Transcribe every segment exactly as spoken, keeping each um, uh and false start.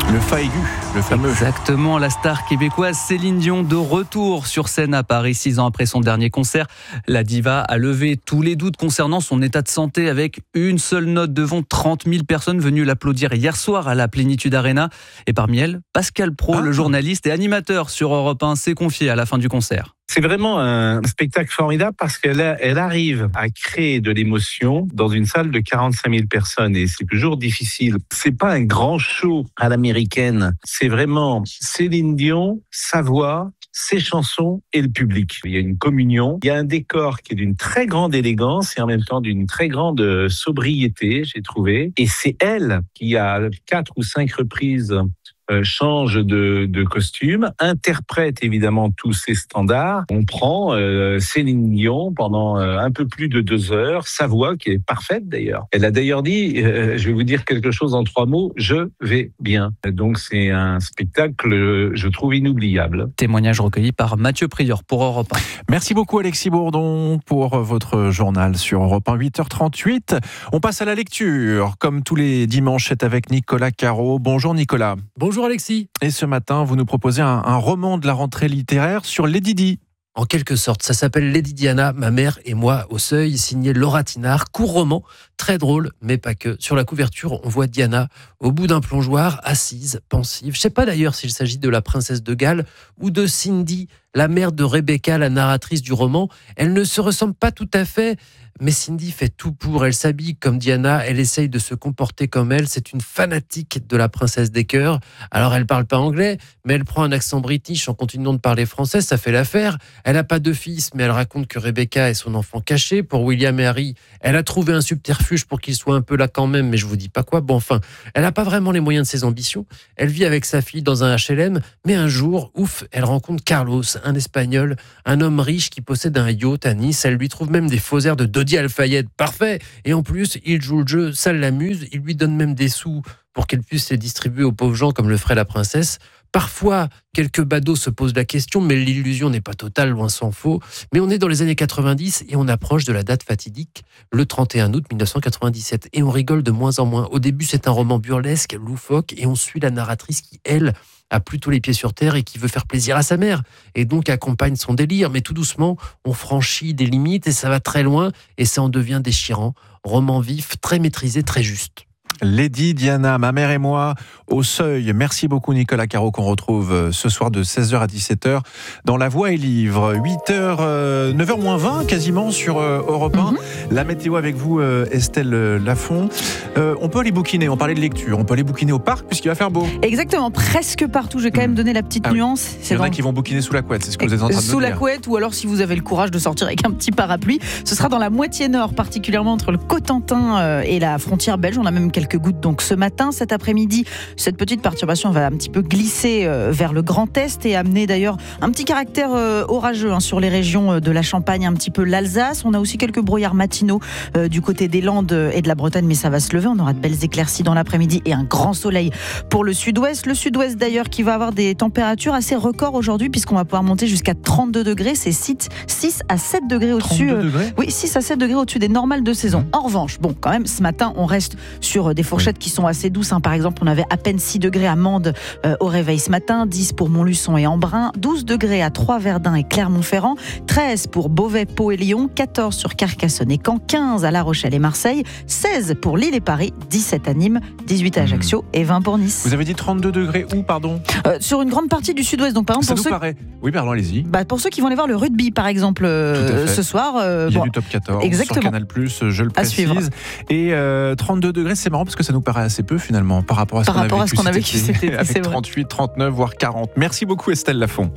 Le fa aigu, le fameux. Exactement, la star québécoise Céline Dion de retour sur scène à Paris six ans après son dernier concert. La diva a levé tous les doutes concernant son état de santé avec une seule note devant trente mille personnes venues l'applaudir hier soir à la Plénitude Arena. Et parmi elles, Pascal Praud, ah. le journaliste et animateur sur Europe un, s'est confié à la fin du concert. C'est vraiment un spectacle formidable parce qu'elle a, elle arrive à créer de l'émotion dans une salle de quarante-cinq mille personnes et c'est toujours difficile. C'est pas un grand show à l'américaine. C'est vraiment Céline Dion, sa voix, ses chansons et le public. Il y a une communion. Il y a un décor qui est d'une très grande élégance et en même temps d'une très grande sobriété, j'ai trouvé. Et c'est elle qui a quatre ou cinq reprises Euh, change de, de costume, interprète évidemment tous ses standards. On prend euh, Céline Dion pendant euh, un peu plus de deux heures, sa voix qui est parfaite d'ailleurs. Elle a d'ailleurs dit, euh, je vais vous dire quelque chose en trois mots, je vais bien. Donc c'est un spectacle, je trouve, inoubliable. Témoignage recueilli par Mathieu Prieur pour Europe un. Merci beaucoup Alexis Bourdon pour votre journal sur Europe un, huit heures trente-huit. On passe à la lecture, comme tous les dimanches, c'est avec Nicolas Caro. Bonjour Nicolas. Bonjour Alexis. Et ce matin, vous nous proposez un, un roman de la rentrée littéraire sur Lady Di. En quelque sorte, ça s'appelle Lady Diana, ma mère et moi au seuil, signé Laura Tinard, court roman, très drôle, mais pas que. Sur la couverture, on voit Diana au bout d'un plongeoir, assise, pensive. Je ne sais pas d'ailleurs s'il s'agit de la princesse de Galles ou de Cindy, la mère de Rebecca, la narratrice du roman. Elle ne se ressemble pas tout à fait, mais Cindy fait tout pour. Elle s'habille comme Diana, elle essaye de se comporter comme elle. C'est une fanatique de la princesse des cœurs. Alors elle parle pas anglais, mais elle prend un accent british en continuant de parler français, ça fait l'affaire. Elle n'a pas de fils, mais elle raconte que Rebecca est son enfant caché. Pour William et Harry, elle a trouvé un subterfuge pour qu'ils soient un peu là quand même, mais je vous dis pas quoi. Bon, enfin, elle n'a pas vraiment les moyens de ses ambitions. Elle vit avec sa fille dans un H L M, mais un jour, ouf, elle rencontre Carlos, un Espagnol, un homme riche qui possède un yacht à Nice. Elle lui trouve même des faux airs de Dodi Al-Fayed, parfait. Et en plus, il joue le jeu, ça l'amuse. Il lui donne même des sous pour qu'elle puisse les distribuer aux pauvres gens comme le ferait la princesse. Parfois, quelques badauds se posent la question, mais l'illusion n'est pas totale, loin s'en faut. Mais on est dans les années quatre-vingt-dix et on approche de la date fatidique, le trente et un août mille neuf cent quatre-vingt-dix-sept. Et on rigole de moins en moins. Au début, c'est un roman burlesque, loufoque, et on suit la narratrice qui, elle, a plutôt les pieds sur terre et qui veut faire plaisir à sa mère, et donc accompagne son délire. Mais tout doucement, on franchit des limites et ça va très loin, et ça en devient déchirant. Roman vif, très maîtrisé, très juste. Lady Diana, ma mère et moi, au seuil. Merci beaucoup Nicolas Caro, qu'on retrouve ce soir de seize heures à dix-sept heures dans La Voix et Livre. huit heures, euh, neuf heures moins vingt quasiment sur euh, Europe un. Mm-hmm. La météo avec vous, euh, Estelle Lafont. Euh, on peut aller bouquiner, on parlait de lecture, on peut aller bouquiner au parc puisqu'il va faire beau. Exactement, presque partout. Je vais quand même donner la petite ah, nuance. C'est Il y en a qui vont bouquiner sous la couette, c'est ce que vous êtes en train de Sous me la dire. couette, ou alors si vous avez le courage de sortir avec un petit parapluie. Ce sera dans la moitié nord, particulièrement entre le Cotentin et la frontière belge. On a même quelques gouttes donc ce matin. Cet après-midi, cette petite perturbation va un petit peu glisser vers le Grand Est et amener d'ailleurs un petit caractère orageux hein, sur les régions de la Champagne, un petit peu l'Alsace. On a aussi quelques brouillards matinaux euh, du côté des Landes et de la Bretagne, mais ça va se lever. On aura de belles éclaircies dans l'après-midi et un grand soleil pour le sud-ouest. Le sud-ouest d'ailleurs qui va avoir des températures assez records aujourd'hui puisqu'on va pouvoir monter jusqu'à trente-deux degrés. C'est six à sept degrés au-dessus. Euh, degrés oui, six à sept degrés au-dessus des normales de saison. En revanche, bon, quand même, ce matin, on reste sur des fourchettes qui sont assez douces. Hein. Par exemple, on avait à peine six degrés à Mende euh, au réveil ce matin, dix pour Montluçon et Embrun, douze degrés à Troyes, Verdun et Clermont-Ferrand, treize pour Beauvais, Pau et Lyon, quatorze sur Carcassonne et Caen, quinze à La Rochelle et Marseille, seize pour Lille et Paris, dix-sept à Nîmes, dix-huit à Ajaccio et vingt pour Nice. Vous avez dit trente-deux degrés où, pardon euh, Sur une grande partie du sud-ouest. Donc, par exemple, Ça pour nous ceux... paraît. Oui, pardon, allez-y. Bah, pour ceux qui vont aller voir le rugby, par exemple, euh, ce soir. Euh, Il y a bon, du top quatorze exactement. sur Canal plus, je le précise. À suivre. Et euh, trente-deux degrés, c'est marrant parce que ça nous paraît assez peu finalement par rapport à ce par qu'on rapport a à vécu ce qu'on a cet vécu été, cet été, avec trente-huit, trente-neuf, voire quarante. Merci beaucoup Estelle Lafont.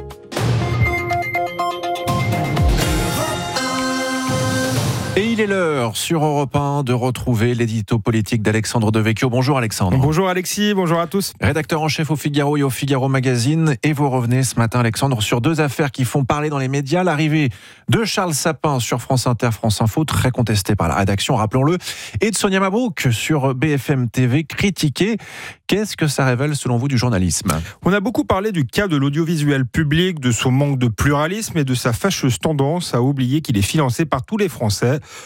Et il est l'heure sur Europe un de retrouver l'édito politique d'Alexandre Devecchio. Bonjour Alexandre. Bonjour Alexis, bonjour à tous. Rédacteur en chef au Figaro et au Figaro Magazine. Et vous revenez ce matin Alexandre sur deux affaires qui font parler dans les médias. L'arrivée de Charles Sapin sur France Inter, France Info, très contesté par la rédaction, rappelons-le. Et de Sonia Mabrouk sur B F M T V, critiquée. Qu'est-ce que ça révèle selon vous du journalisme ? On a beaucoup parlé du cas de l'audiovisuel public, de son manque de pluralisme et de sa fâcheuse tendance à oublier qu'il est financé par tous les Français.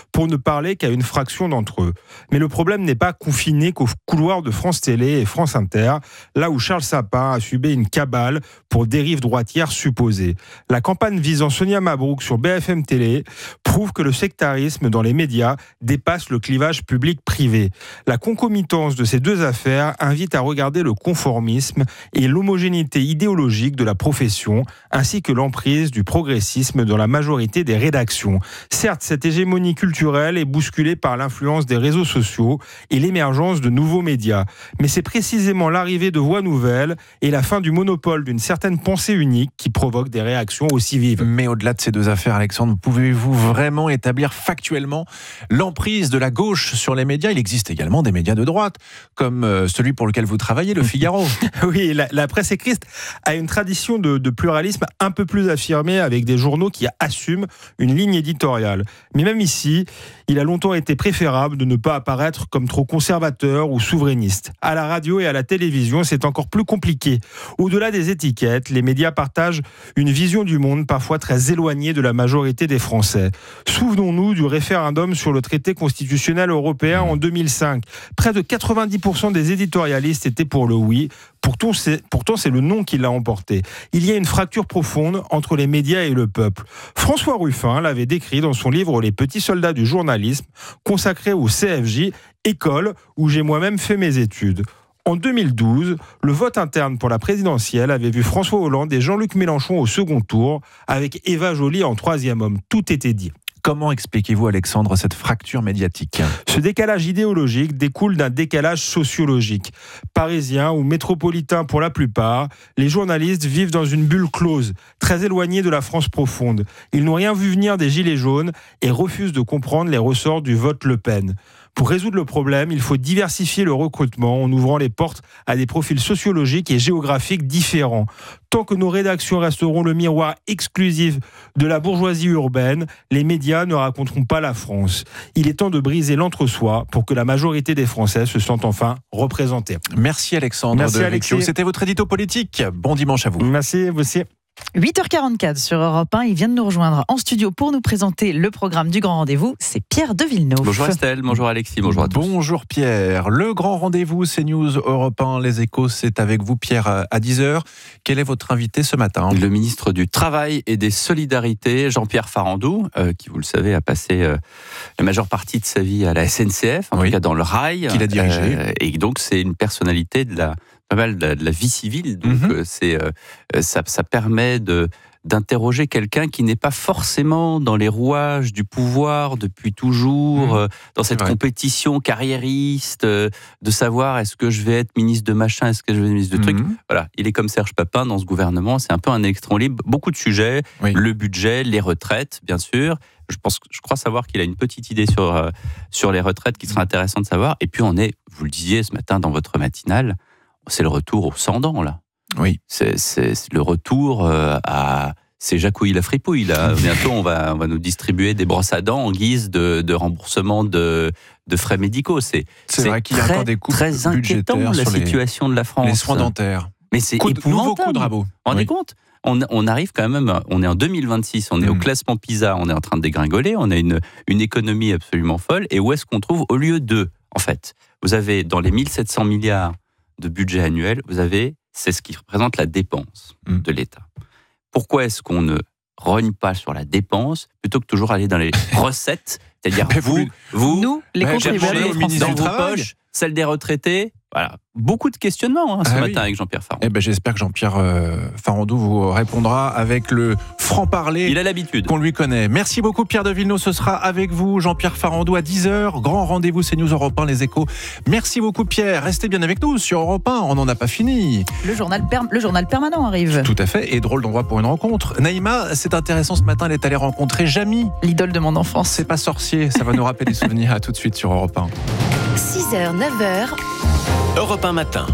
pour ne parler qu'à une fraction d'entre eux. Mais le problème n'est pas confiné qu'aux couloirs de France Télé et France Inter, là où Charles Sapin a subi une cabale pour dérive droitière supposée. La campagne visant Sonia Mabrouk sur B F M Télé prouve que le sectarisme dans les médias dépasse le clivage public-privé. La concomitance de ces deux affaires invite à regarder le conformisme et l'homogénéité idéologique de la profession, ainsi que l'emprise du progressisme dans la majorité des rédactions. Certes, cette hégémonie culturelle est bousculée par l'influence des réseaux sociaux et l'émergence de nouveaux médias. Mais c'est précisément l'arrivée de voix nouvelles et la fin du monopole d'une certaine pensée unique qui provoque des réactions aussi vives. Mais au-delà de ces deux affaires, Alexandre, pouvez-vous vraiment établir factuellement l'emprise de la gauche sur les médias? Il existe également des médias de droite, comme celui pour lequel vous travaillez, Le Figaro. Oui, la, la presse écrite a une tradition de, de pluralisme un peu plus affirmée, avec des journaux qui assument une ligne éditoriale. Mais même ici, il a longtemps été préférable de ne pas apparaître comme trop conservateur ou souverainiste. À la radio et à la télévision, c'est encore plus compliqué. Au-delà des étiquettes, les médias partagent une vision du monde parfois très éloignée de la majorité des Français. Souvenons-nous du référendum sur le traité constitutionnel européen en deux mille cinq. Près de quatre-vingt-dix pour cent des éditorialistes étaient pour le oui. Pourtant c'est, pourtant, c'est le non qui l'a emporté. Il y a une fracture profonde entre les médias et le peuple. François Ruffin l'avait décrit dans son livre « Les petits soldats du journalisme », consacré au C F J, école où j'ai moi-même fait mes études. En deux mille douze, le vote interne pour la présidentielle avait vu François Hollande et Jean-Luc Mélenchon au second tour, avec Eva Joly en troisième homme. Tout était dit. Comment expliquez-vous, Alexandre, cette fracture médiatique? Ce décalage idéologique découle d'un décalage sociologique. Parisiens ou métropolitains pour la plupart, les journalistes vivent dans une bulle close, très éloignée de la France profonde. Ils n'ont rien vu venir des Gilets jaunes et refusent de comprendre les ressorts du vote Le Pen. Pour résoudre le problème, il faut diversifier le recrutement en ouvrant les portes à des profils sociologiques et géographiques différents. Tant que nos rédactions resteront le miroir exclusif de la bourgeoisie urbaine, les médias ne raconteront pas la France. Il est temps de briser l'entre-soi pour que la majorité des Français se sentent enfin représentés. Merci Alexandre. Merci Alexis. C'était votre édito politique. Bon dimanche à vous. Merci, vous aussi. huit heures quarante-quatre sur Europe un, il vient de nous rejoindre en studio pour nous présenter le programme du Grand Rendez-vous, c'est Pierre de Villeneuve. Bonjour Estelle, bonjour Alexis, bonjour à tous. Bonjour Pierre, le Grand Rendez-vous, c'est News, Europe un, Les Échos, c'est avec vous Pierre à dix heures. Quel est votre invité ce matin? Le ministre du Travail et des Solidarités, Jean-Pierre Farandou, euh, qui vous le savez a passé euh, la majeure partie de sa vie à la S N C F, en oui. tout cas dans le rail. Qu'il a dirigé. Euh, et donc c'est une personnalité de la... pas mal de la vie civile, donc mm-hmm. c'est, euh, ça, ça permet de, d'interroger quelqu'un qui n'est pas forcément dans les rouages du pouvoir depuis toujours, mmh. euh, dans cette compétition carriériste, euh, de savoir est-ce que je vais être ministre de machin, est-ce que je vais être ministre de truc. Mmh. Voilà, il est comme Serge Papin dans ce gouvernement, c'est un peu un électron libre, beaucoup de sujets, oui. le budget, les retraites, bien sûr. Je pense, je crois savoir qu'il a une petite idée sur, euh, sur les retraites qui serait intéressant de savoir. Et puis on est, vous le disiez ce matin dans votre matinale, c'est le retour au sans dents, là. Oui. C'est, c'est, c'est le retour euh, à... C'est Jacouille la fripouille, là. Bientôt, on va, on va nous distribuer des brosses à dents en guise de, de remboursement de, de frais médicaux. C'est, c'est, c'est vrai qu'il y a très, encore des coupes très inquiétant, la situation les, de la France. Les soins dentaires. Mais c'est coup de, épouvantable. Nouveau coup de rabot. Vous vous rendez oui. compte ? On, on arrive quand même, on est en deux mille vingt-six, on est mmh. au classement PISA, on est en train de dégringoler, on a une, une économie absolument folle. Et où est-ce qu'on trouve au lieu de, en fait, vous avez dans les mille sept cents milliards de budget annuel, vous avez, c'est ce qui représente la dépense mmh. de l'État. Pourquoi est-ce qu'on ne rogne pas sur la dépense plutôt que toujours aller dans les recettes, c'est-à-dire vous, vous, nous, les contribuables dans vos poches, celle des retraités. Voilà, beaucoup de questionnements hein, ce ah matin oui. avec Jean-Pierre Farandou. Eh ben, j'espère que Jean-Pierre euh, Farandou vous répondra avec le franc-parler. Il a l'habitude. Qu'on lui connaît. Merci beaucoup Pierre de Villeneuve, ce sera avec vous Jean-Pierre Farandou à dix heures. Grand rendez-vous, c'est News Europe un, Les Échos. Merci beaucoup Pierre, restez bien avec nous sur Europe un, on n'en a pas fini. Le journal, per- le journal permanent arrive. Tout à fait, et drôle d'endroit pour une rencontre. Naïma, c'est intéressant ce matin, elle est allée rencontrer Jamy. L'idole de mon enfance. C'est pas sorcier, ça va nous rappeler des souvenirs. À tout de suite sur Europe un. six heures, neuf heures. Europe un matin.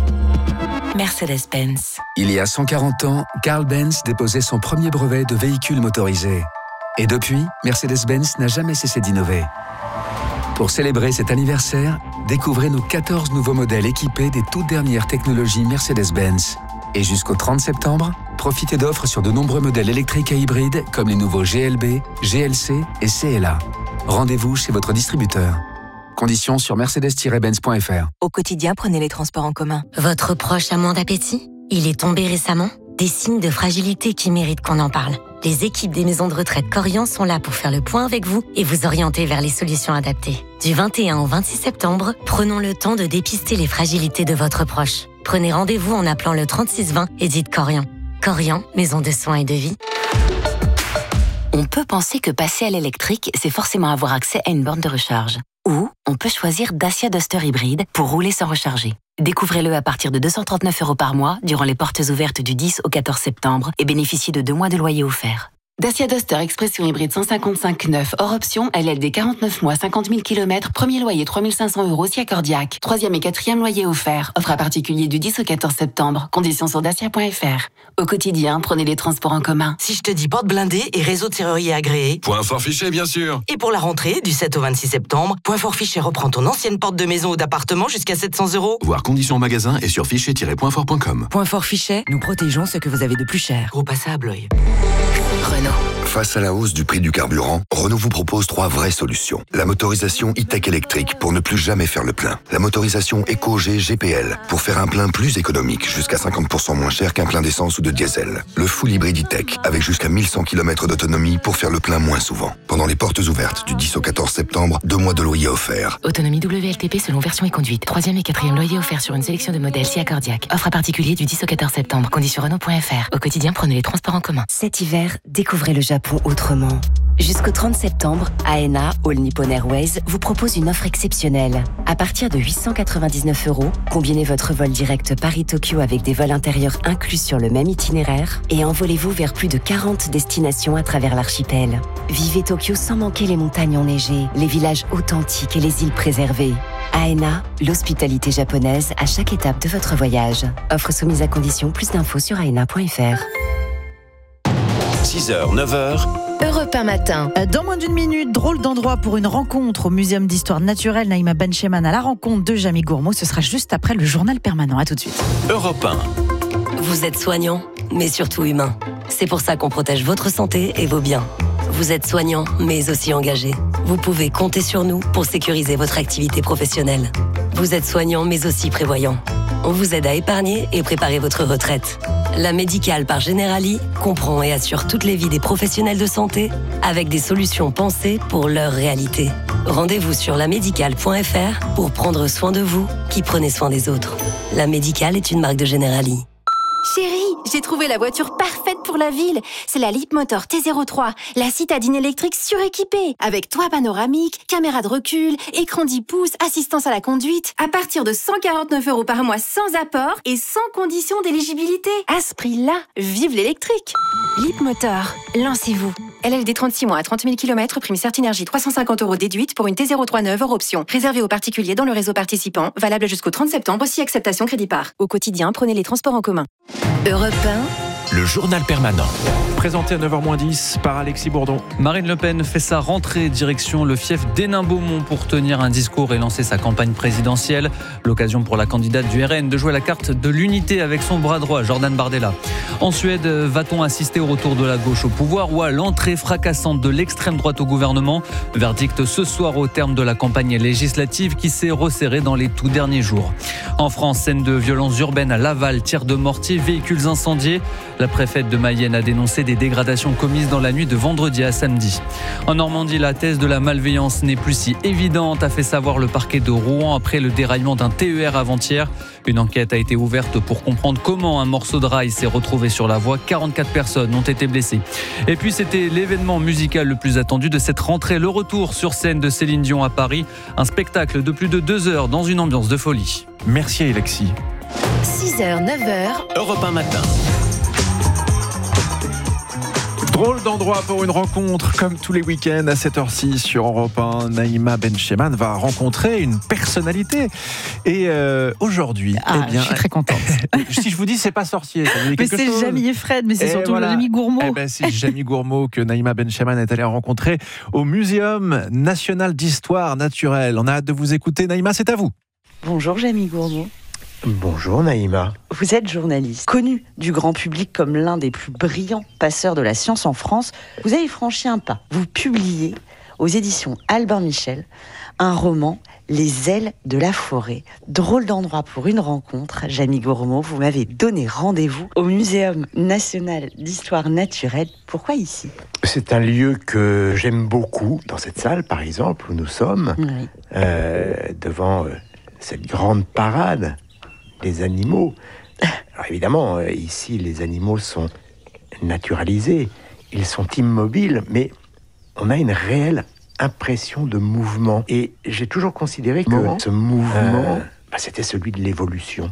Mercedes-Benz. Il y a cent quarante ans, Carl Benz déposait son premier brevet de véhicule motorisé. Et depuis, Mercedes-Benz n'a jamais cessé d'innover. Pour célébrer cet anniversaire, découvrez nos quatorze nouveaux modèles équipés des toutes dernières technologies Mercedes-Benz. Et jusqu'au trente septembre, profitez d'offres sur de nombreux modèles électriques et hybrides comme les nouveaux G L B, G L C et C L A. Rendez-vous chez votre distributeur. Conditions sur mercedes tiret benz point f r. Au quotidien, prenez les transports en commun. Votre proche a moins d'appétit ? Il est tombé récemment ? Des signes de fragilité qui méritent qu'on en parle. Les équipes des maisons de retraite Corian sont là pour faire le point avec vous et vous orienter vers les solutions adaptées. Du vingt et un au vingt-six septembre, prenons le temps de dépister les fragilités de votre proche. Prenez rendez-vous en appelant le trente-six vingt et dites Corian. Corian, maison de soins et de vie. On peut penser que passer à l'électrique, c'est forcément avoir accès à une borne de recharge. Ou on peut choisir Dacia Duster hybride pour rouler sans recharger. Découvrez-le à partir de deux cent trente-neuf euros par mois durant les portes ouvertes du dix au quatorze septembre et bénéficiez de deux mois de loyer offert. Dacia Duster Expression hybride cent cinquante-cinq neuf hors option, L L D quarante-neuf mois, cinquante mille kilomètres, premier loyer trois mille cinq cents euros si accordiaque. Troisième et quatrième loyer offert. Offre à particulier du dix au quatorze septembre. Conditions sur dacia point f r. Au quotidien, prenez les transports en commun. Si je te dis porte blindée et réseau de serrurier agréé. Point fort fiché, bien sûr. Et pour la rentrée, du sept au vingt-six septembre, Point fort fiché reprend ton ancienne porte de maison ou d'appartement jusqu'à sept cents euros. Voir conditions en magasin et sur fichet tiret point fort point com. Point fort fichet, nous protégeons ce que vous avez de plus cher. Groupe A S A Abloy. Renault. Face à la hausse du prix du carburant, Renault vous propose trois vraies solutions. La motorisation e-tech électrique pour ne plus jamais faire le plein. La motorisation EcoG G P L pour faire un plein plus économique, jusqu'à cinquante pour cent moins cher qu'un plein d'essence ou de diesel. Le full hybride e-tech avec jusqu'à mille cent kilomètres d'autonomie pour faire le plein moins souvent. Pendant les portes ouvertes du dix au quatorze septembre, deux mois de loyer offerts. Autonomie W L T P selon version et conduite. Troisième et quatrième loyer offert sur une sélection de modèles si accordiaque. Offre à particulier du dix au quatorze septembre. Conditions Renault point f r. Au quotidien, prenez les transports en commun. Cet hiver, découvrez le Japon autrement. Jusqu'au trente septembre, A N A, All Nippon Airways, vous propose une offre exceptionnelle. À partir de huit cent quatre-vingt-dix-neuf euros, combinez votre vol direct Paris-Tokyo avec des vols intérieurs inclus sur le même itinéraire et envolez-vous vers plus de quarante destinations à travers l'archipel. Vivez Tokyo sans manquer les montagnes enneigées, les villages authentiques et les îles préservées. A N A, l'hospitalité japonaise à chaque étape de votre voyage. Offre soumise à condition, plus d'infos sur A N A point f r. six heures, neuf heures. Europe un matin. Dans moins d'une minute, drôle d'endroit pour une rencontre au Muséum d'Histoire Naturelle. Naïma Bencheman à la rencontre de Jamie Gourmaud. Ce sera juste après le journal permanent. À tout de suite. Europe un. Vous êtes soignant, mais surtout humain. C'est pour ça qu'on protège votre santé et vos biens. Vous êtes soignant, mais aussi engagé. Vous pouvez compter sur nous pour sécuriser votre activité professionnelle. Vous êtes soignant, mais aussi prévoyant. On vous aide à épargner et préparer votre retraite. La Médicale par Generali comprend et assure toutes les vies des professionnels de santé avec des solutions pensées pour leur réalité. Rendez-vous sur la médicale point f r pour prendre soin de vous qui prenez soin des autres. La Médicale est une marque de Generali. Chérie, j'ai trouvé la voiture parfaite pour la ville. C'est la Leapmotor T zéro trois, la citadine électrique suréquipée. Avec toit panoramique, caméra de recul, écran dix pouces, assistance à la conduite. À partir de cent quarante-neuf euros par mois sans apport et sans condition d'éligibilité. À ce prix-là, vive l'électrique. Leapmotor, lancez-vous. L L D trente-six mois à trente mille kilomètres, prime Certinergie trois cent cinquante euros déduite pour une T zéro trois neuve hors option. Réservé aux particuliers dans le réseau participant, valable jusqu'au trente septembre si acceptation crédit par. Au quotidien, prenez les transports en commun. Europe un. Le journal permanent. Présenté à neuf heures moins dix par Alexis Bourdon. Marine Le Pen fait sa rentrée direction le fief d'Hénin-Beaumont pour tenir un discours et lancer sa campagne présidentielle. L'occasion pour la candidate du R N de jouer la carte de l'unité avec son bras droit, Jordan Bardella. En Suède, va-t-on assister au retour de la gauche au pouvoir ou à l'entrée fracassante de l'extrême droite au gouvernement ? Verdict ce soir au terme de la campagne législative qui s'est resserrée dans les tout derniers jours. En France, scène de violences urbaines à Laval, tirs de mortier, véhicules incendiés. La préfète de Mayenne a dénoncé des dégradations commises dans la nuit de vendredi à samedi. En Normandie, la thèse de la malveillance n'est plus si évidente, a fait savoir le parquet de Rouen après le déraillement d'un T E R avant-hier. Une enquête a été ouverte pour comprendre comment un morceau de rail s'est retrouvé sur la voie. quarante-quatre personnes ont été blessées. Et puis c'était l'événement musical le plus attendu de cette rentrée, le retour sur scène de Céline Dion à Paris. Un spectacle de plus de deux heures dans une ambiance de folie. Merci Alexis. six heures, neuf heures. Europe un matin. Drôle d'endroit pour une rencontre, comme tous les week-ends à sept heures six sur Europe un. Naïma Bencheman va rencontrer une personnalité. Et euh, aujourd'hui, ah, eh bien, je suis très contente. Si je vous dis, c'est pas sorcier. Ça vous dit mais quelque c'est chose. Jamie et Fred, mais c'est et surtout voilà. Jamie Gourmaud. Eh ben, c'est Jamie Gourmaud que Naïma Bencheman est allée rencontrer au Muséum national d'histoire naturelle. On a hâte de vous écouter. Naïma, c'est à vous. Bonjour Jamie Gourmaud. Bonjour Naïma. Vous êtes journaliste, connu du grand public comme l'un des plus brillants passeurs de la science en France. Vous avez franchi un pas. Vous publiez aux éditions Albin Michel, un roman, Les ailes de la forêt. Drôle d'endroit pour une rencontre. Jamie Gourmaud, vous m'avez donné rendez-vous au Muséum national d'histoire naturelle. Pourquoi ici ? C'est un lieu que j'aime beaucoup, dans cette salle par exemple, où nous sommes, Oui. euh, devant euh, cette grande parade des animaux. Alors évidemment, euh, ici, les animaux sont naturalisés, ils sont immobiles, mais on a une réelle impression de mouvement. Et j'ai toujours considéré que Moment. ce mouvement, Euh. bah, c'était celui de l'évolution.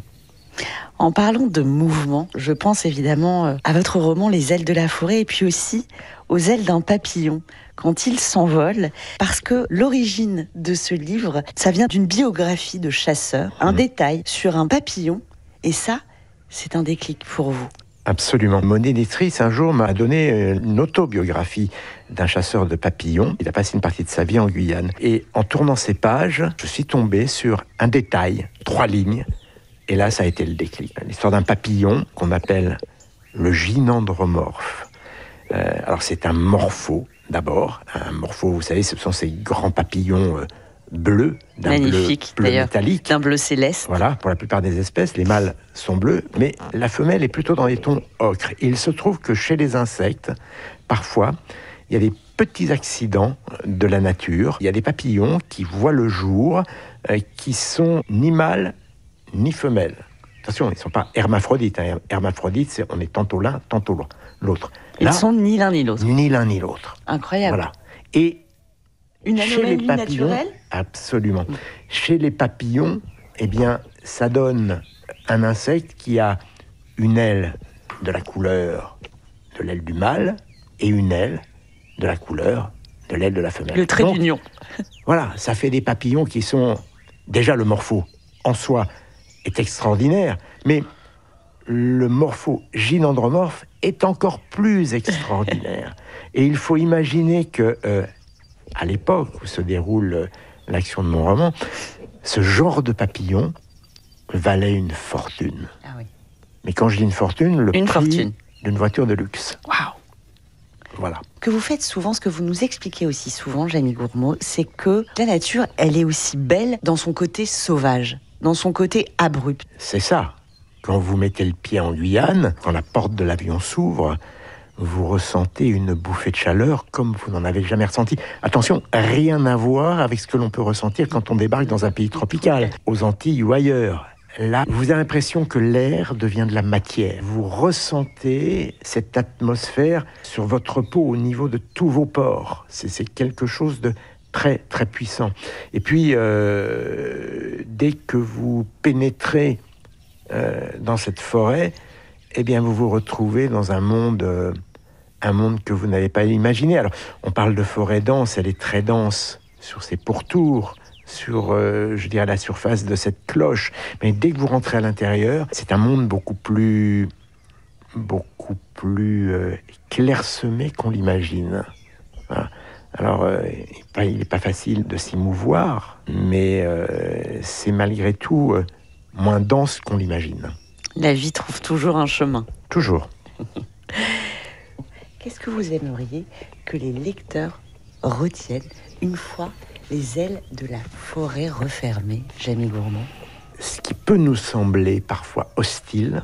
En parlant de mouvement, je pense évidemment euh, à votre roman Les ailes de la forêt et puis aussi aux ailes d'un papillon quand il s'envole, parce que l'origine de ce livre, ça vient d'une biographie de chasseur, un Mmh. détail sur un papillon, et ça, c'est un déclic pour vous. Absolument. Mon éditrice, un jour, m'a donné une autobiographie d'un chasseur de papillons. Il a passé une partie de sa vie en Guyane. Et en tournant ces pages, je suis tombé sur un détail, trois lignes. Et là, ça a été le déclic. L'histoire d'un papillon qu'on appelle le gynandromorphe. Euh, alors, c'est un morpho, d'abord. Un morpho, vous savez, ce sont ces grands papillons euh, bleus, d'un Magnifique, bleu, bleu d'ailleurs. métallique. D'un bleu céleste. Voilà, pour la plupart des espèces, les mâles sont bleus, mais la femelle est plutôt dans les tons ocre. Et il se trouve que chez les insectes, parfois, il y a des petits accidents de la nature. Il y a des papillons qui voient le jour, euh, qui sont ni mâles ni femelles. Attention, ils ne sont pas hermaphrodites. Hein. Hermaphrodite, c'est on est tantôt l'un, tantôt l'autre. Ils Là, sont ni l'un ni l'autre. Ni l'un ni l'autre. Incroyable. Voilà. Et Une chez anomalie les papillons, naturelle ? absolument. Chez les papillons, eh bien, ça donne un insecte qui a une aile de la couleur de l'aile du mâle et une aile de la couleur de l'aile de la femelle. Le trait Donc, d'union. Voilà, ça fait des papillons qui sont... Déjà, le morpho, en soi, est extraordinaire, mais le morpho gynandromorphe est encore plus extraordinaire. Et il faut imaginer que... Euh, à l'époque où se déroule l'action de mon roman, ce genre de papillon valait une fortune. Ah oui. Mais quand je dis une fortune, le Une prix fortune. d'une voiture de luxe. Waouh. Voilà. Que vous faites souvent, ce que vous nous expliquez aussi souvent, Jamie Gourmaud, c'est que la nature, elle est aussi belle dans son côté sauvage, dans son côté abrupt. C'est ça. Quand vous mettez le pied en Guyane, quand la porte de l'avion s'ouvre, vous ressentez une bouffée de chaleur comme vous n'en avez jamais ressenti. Attention, rien à voir avec ce que l'on peut ressentir quand on débarque dans un pays tropical, aux Antilles ou ailleurs. Là, vous avez l'impression que l'air devient de la matière. Vous ressentez cette atmosphère sur votre peau au niveau de tous vos pores. C'est, c'est quelque chose de très, très puissant. Et puis, euh, dès que vous pénétrez euh, dans cette forêt, eh bien, vous vous retrouvez dans un monde, euh, un monde que vous n'avez pas imaginé. Alors, on parle de forêt dense, elle est très dense sur ses pourtours, sur, euh, je dirais, la surface de cette cloche. Mais dès que vous rentrez à l'intérieur, c'est un monde beaucoup plus, beaucoup plus euh, clairsemé qu'on l'imagine. Voilà. Alors, euh, il n'est pas facile de s'y mouvoir, mais euh, c'est malgré tout euh, moins dense qu'on l'imagine. La vie trouve toujours un chemin. Toujours. Qu'est-ce que vous aimeriez que les lecteurs retiennent une fois les ailes de la forêt refermées, Jamie Gourmaud? Ce qui peut nous sembler parfois hostile,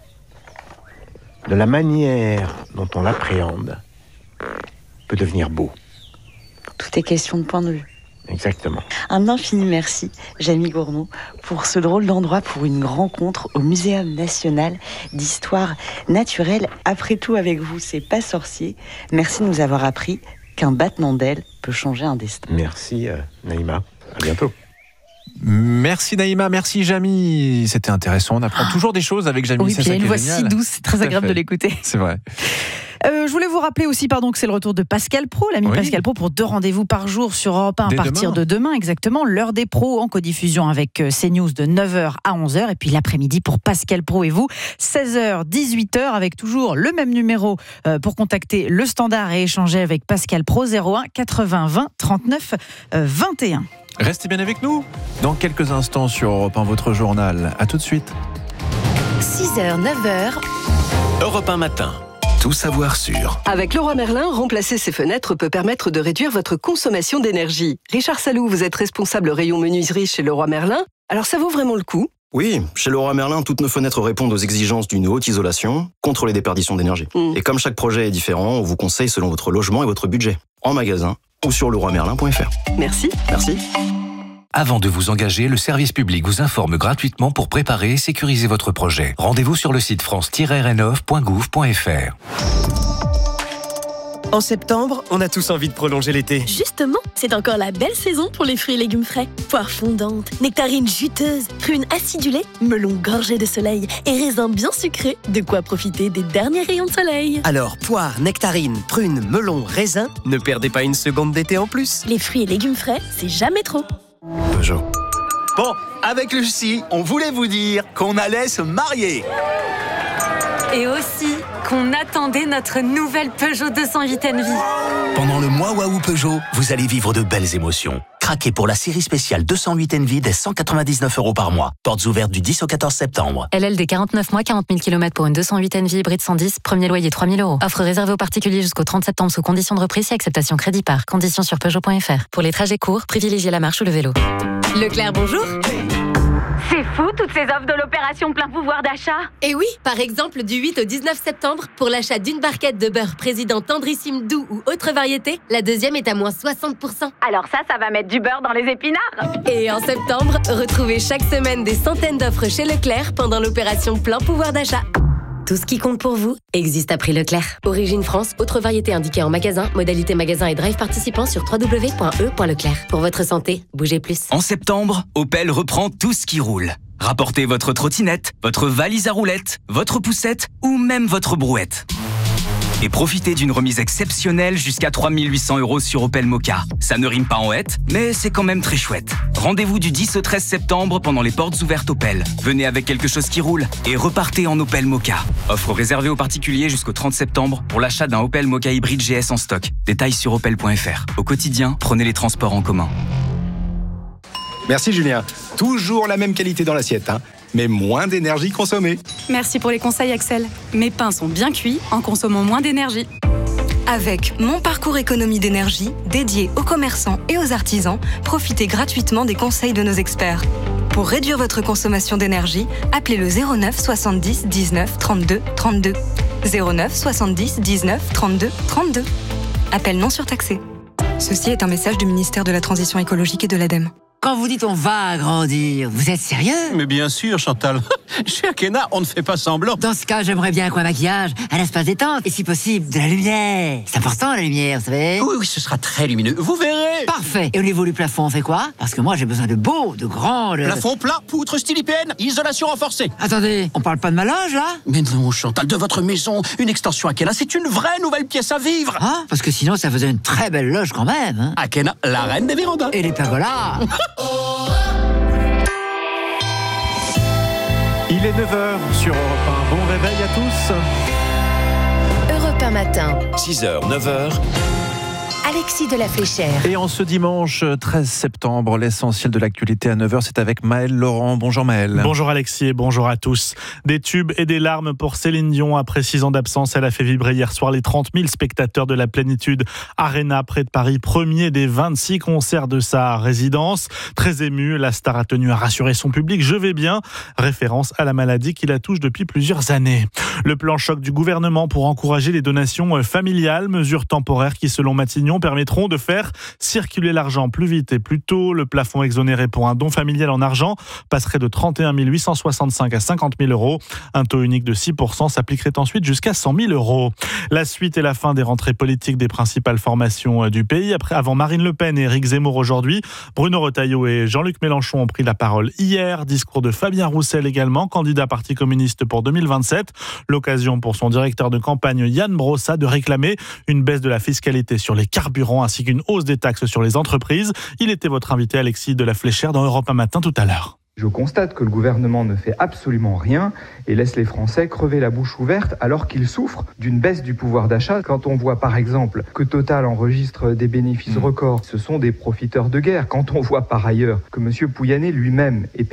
de la manière dont on l'appréhende, peut devenir beau. Tout est question de point de vue. Exactement. Un infini merci, Jamie Gourmaud, pour ce drôle d'endroit pour une rencontre au Muséum national d'histoire naturelle. Après tout, avec vous, c'est pas sorcier. Merci de nous avoir appris qu'un battement d'ailes peut changer un destin. Merci, euh, Naïma. À bientôt. Merci Naïma, merci Jamie. C'était intéressant. On apprend toujours des choses avec Jamie. Oui, c'est puis il y a ça une qui est voix génial. si douce, c'est très Tout à agréable fait. de l'écouter. C'est vrai. Euh, je voulais vous rappeler aussi pardon, que c'est le retour de Pascal Pro, l'ami Oui. Pascal Pro, pour deux rendez-vous par jour sur Europe un à Dès partir demain. de demain, exactement. L'heure des pros en codiffusion avec euh, CNews de neuf heures à onze heures. Et puis l'après-midi pour Pascal Pro et vous, seize heures, dix-huit heures, avec toujours le même numéro euh, pour contacter le standard et échanger avec Pascal Pro, zéro un quatre-vingts vingt trente-neuf vingt et un. Restez bien avec nous. Dans quelques instants sur Europe un, votre journal. À tout de suite. six heures, neuf heures. Europe un matin. tout savoir sur. Avec Leroy Merlin, remplacer ses fenêtres peut permettre de réduire votre consommation d'énergie. Richard Salou, vous êtes responsable rayon menuiserie chez Leroy Merlin. Alors ça vaut vraiment le coup ? Oui, chez Leroy Merlin, toutes nos fenêtres répondent aux exigences d'une haute isolation contre les déperditions d'énergie. Mmh. Et comme chaque projet est différent, on vous conseille selon votre logement et votre budget. En magasin ou sur leroy merlin point f r. Merci. Merci. Avant de vous engager, le service public vous informe gratuitement pour préparer et sécuriser votre projet. Rendez-vous sur le site france tiret rénov point gouv point f r. En septembre, on a tous envie de prolonger l'été. Justement, c'est encore la belle saison pour les fruits et légumes frais. Poires fondantes, nectarines juteuses, prunes acidulées, melons gorgés de soleil et raisins bien sucrés. De quoi profiter des derniers rayons de soleil. Alors, poires, nectarines, prunes, melons, raisins, ne perdez pas une seconde d'été en plus. Les fruits et légumes frais, c'est jamais trop. Peugeot. Bon, avec Lucie, on voulait vous dire qu'on allait se marier. Et aussi qu'on attendait notre nouvelle Peugeot deux cent huit Envie. Pendant le mois Waouh Peugeot, vous allez vivre de belles émotions. Craquez pour la série spéciale deux cent huit Envie dès cent quatre-vingt-dix-neuf euros par mois. Portes ouvertes du dix au quatorze septembre. L L D quarante-neuf mois, quarante mille kilomètres pour une deux cent huit Envie hybride cent dix, premier loyer trois mille euros. Offre réservée aux particuliers jusqu'au trente septembre sous conditions de reprise et acceptation crédit par. Conditions sur Peugeot point f r. Pour les trajets courts, privilégiez la marche ou le vélo. Leclerc, bonjour. C'est fou, toutes ces offres de l'opération plein pouvoir d'achat. Et oui, par exemple, du huit au dix-neuf septembre, pour l'achat d'une barquette de beurre président tendrissime doux ou autre variété, la deuxième est à moins soixante pour cent. Alors ça, ça va mettre du beurre dans les épinards. Et en septembre, retrouvez chaque semaine des centaines d'offres chez Leclerc pendant l'opération plein pouvoir d'achat. Tout ce qui compte pour vous existe à prix Leclerc. Origine France, autre variété indiquée en magasin, modalité magasin et drive participant sur w w w point e point leclerc. Pour votre santé, bougez plus. En septembre, Opel reprend tout ce qui roule. Rapportez votre trottinette, votre valise à roulettes, votre poussette ou même votre brouette. Et profitez d'une remise exceptionnelle jusqu'à trois mille huit cents euros sur Opel Mokka. Ça ne rime pas en hête, mais c'est quand même très chouette. Rendez-vous du dix au treize septembre pendant les portes ouvertes Opel. Venez avec quelque chose qui roule et repartez en Opel Mokka. Offre réservée aux particuliers jusqu'au trente septembre pour l'achat d'un Opel Mokka hybride G S en stock. Détails sur opel point f r. Au quotidien, prenez les transports en commun. Merci Julien. Toujours la même qualité dans l'assiette, hein, mais moins d'énergie consommée. Merci pour les conseils Axel. Mes pains sont bien cuits en consommant moins d'énergie. Avec Mon Parcours Économie d'énergie, dédié aux commerçants et aux artisans, profitez gratuitement des conseils de nos experts. Pour réduire votre consommation d'énergie, appelez le zéro neuf soixante-dix dix-neuf trente-deux trente-deux. zéro neuf soixante-dix dix-neuf trente-deux trente-deux. Appel non surtaxé. Ceci est un message du ministère de la Transition écologique et de l'ADEME. Quand vous dites on va agrandir, vous êtes sérieux? Mais bien sûr, Chantal. Chez Akena, on ne fait pas semblant. Dans ce cas, j'aimerais bien qu'un maquillage, un espace détente, et si possible, de la lumière. C'est important, la lumière, vous savez? Oui, oui, ce sera très lumineux. Vous verrez. Parfait. Et au niveau du plafond, on fait quoi? Parce que moi, j'ai besoin de beaux, de grands... De... Plafond plat, poutre style I P N, isolation renforcée. Attendez, on parle pas de ma loge, là? Mais non, Chantal, de votre maison, une extension Akena, c'est une vraie nouvelle pièce à vivre. Ah, parce que sinon, ça faisait une très belle loge quand même. Hein. Akena, la reine des vérandas. Et les pergolas. Il est neuf heures sur Europe un. Bon réveil à tous. Europe un matin. six heures, neuf heures. Alexis de la Fléchère. Et en ce dimanche treize septembre, l'essentiel de l'actualité à neuf heures, c'est avec Maël Laurent. Bonjour Maël. Bonjour Alexis et bonjour à tous. Des tubes et des larmes pour Céline Dion. Après six ans d'absence, elle a fait vibrer hier soir les trente mille spectateurs de la Plénitude Arena près de Paris, premier des vingt-six concerts de sa résidence. Très émue, la star a tenu à rassurer son public. Je vais bien, référence à la maladie qui la touche depuis plusieurs années. Le plan choc du gouvernement pour encourager les donations familiales, mesures temporaires qui selon Matignon permettront de faire circuler l'argent plus vite et plus tôt. Le plafond exonéré pour un don familial en argent passerait de trente et un mille huit cent soixante-cinq à cinquante mille euros. Un taux unique de six pour cent s'appliquerait ensuite jusqu'à cent mille euros. La suite et la fin des rentrées politiques des principales formations du pays. Après, avant Marine Le Pen et Éric Zemmour aujourd'hui, Bruno Retailleau et Jean-Luc Mélenchon ont pris la parole hier. Discours de Fabien Roussel également, candidat Parti communiste pour deux mille vingt-sept. L'occasion pour son directeur de campagne Yann Brossa de réclamer une baisse de la fiscalité sur les carburants ainsi qu'une hausse des taxes sur les entreprises. Il était votre invité Alexis de la Fléchère dans Europe un matin tout à l'heure. Je constate que le gouvernement ne fait absolument rien et laisse les Français crever la bouche ouverte alors qu'ils souffrent d'une baisse du pouvoir d'achat. Quand on voit par exemple que Total enregistre des bénéfices records, ce sont des profiteurs de guerre. Quand on voit par ailleurs que M. Pouyanné lui-même est payé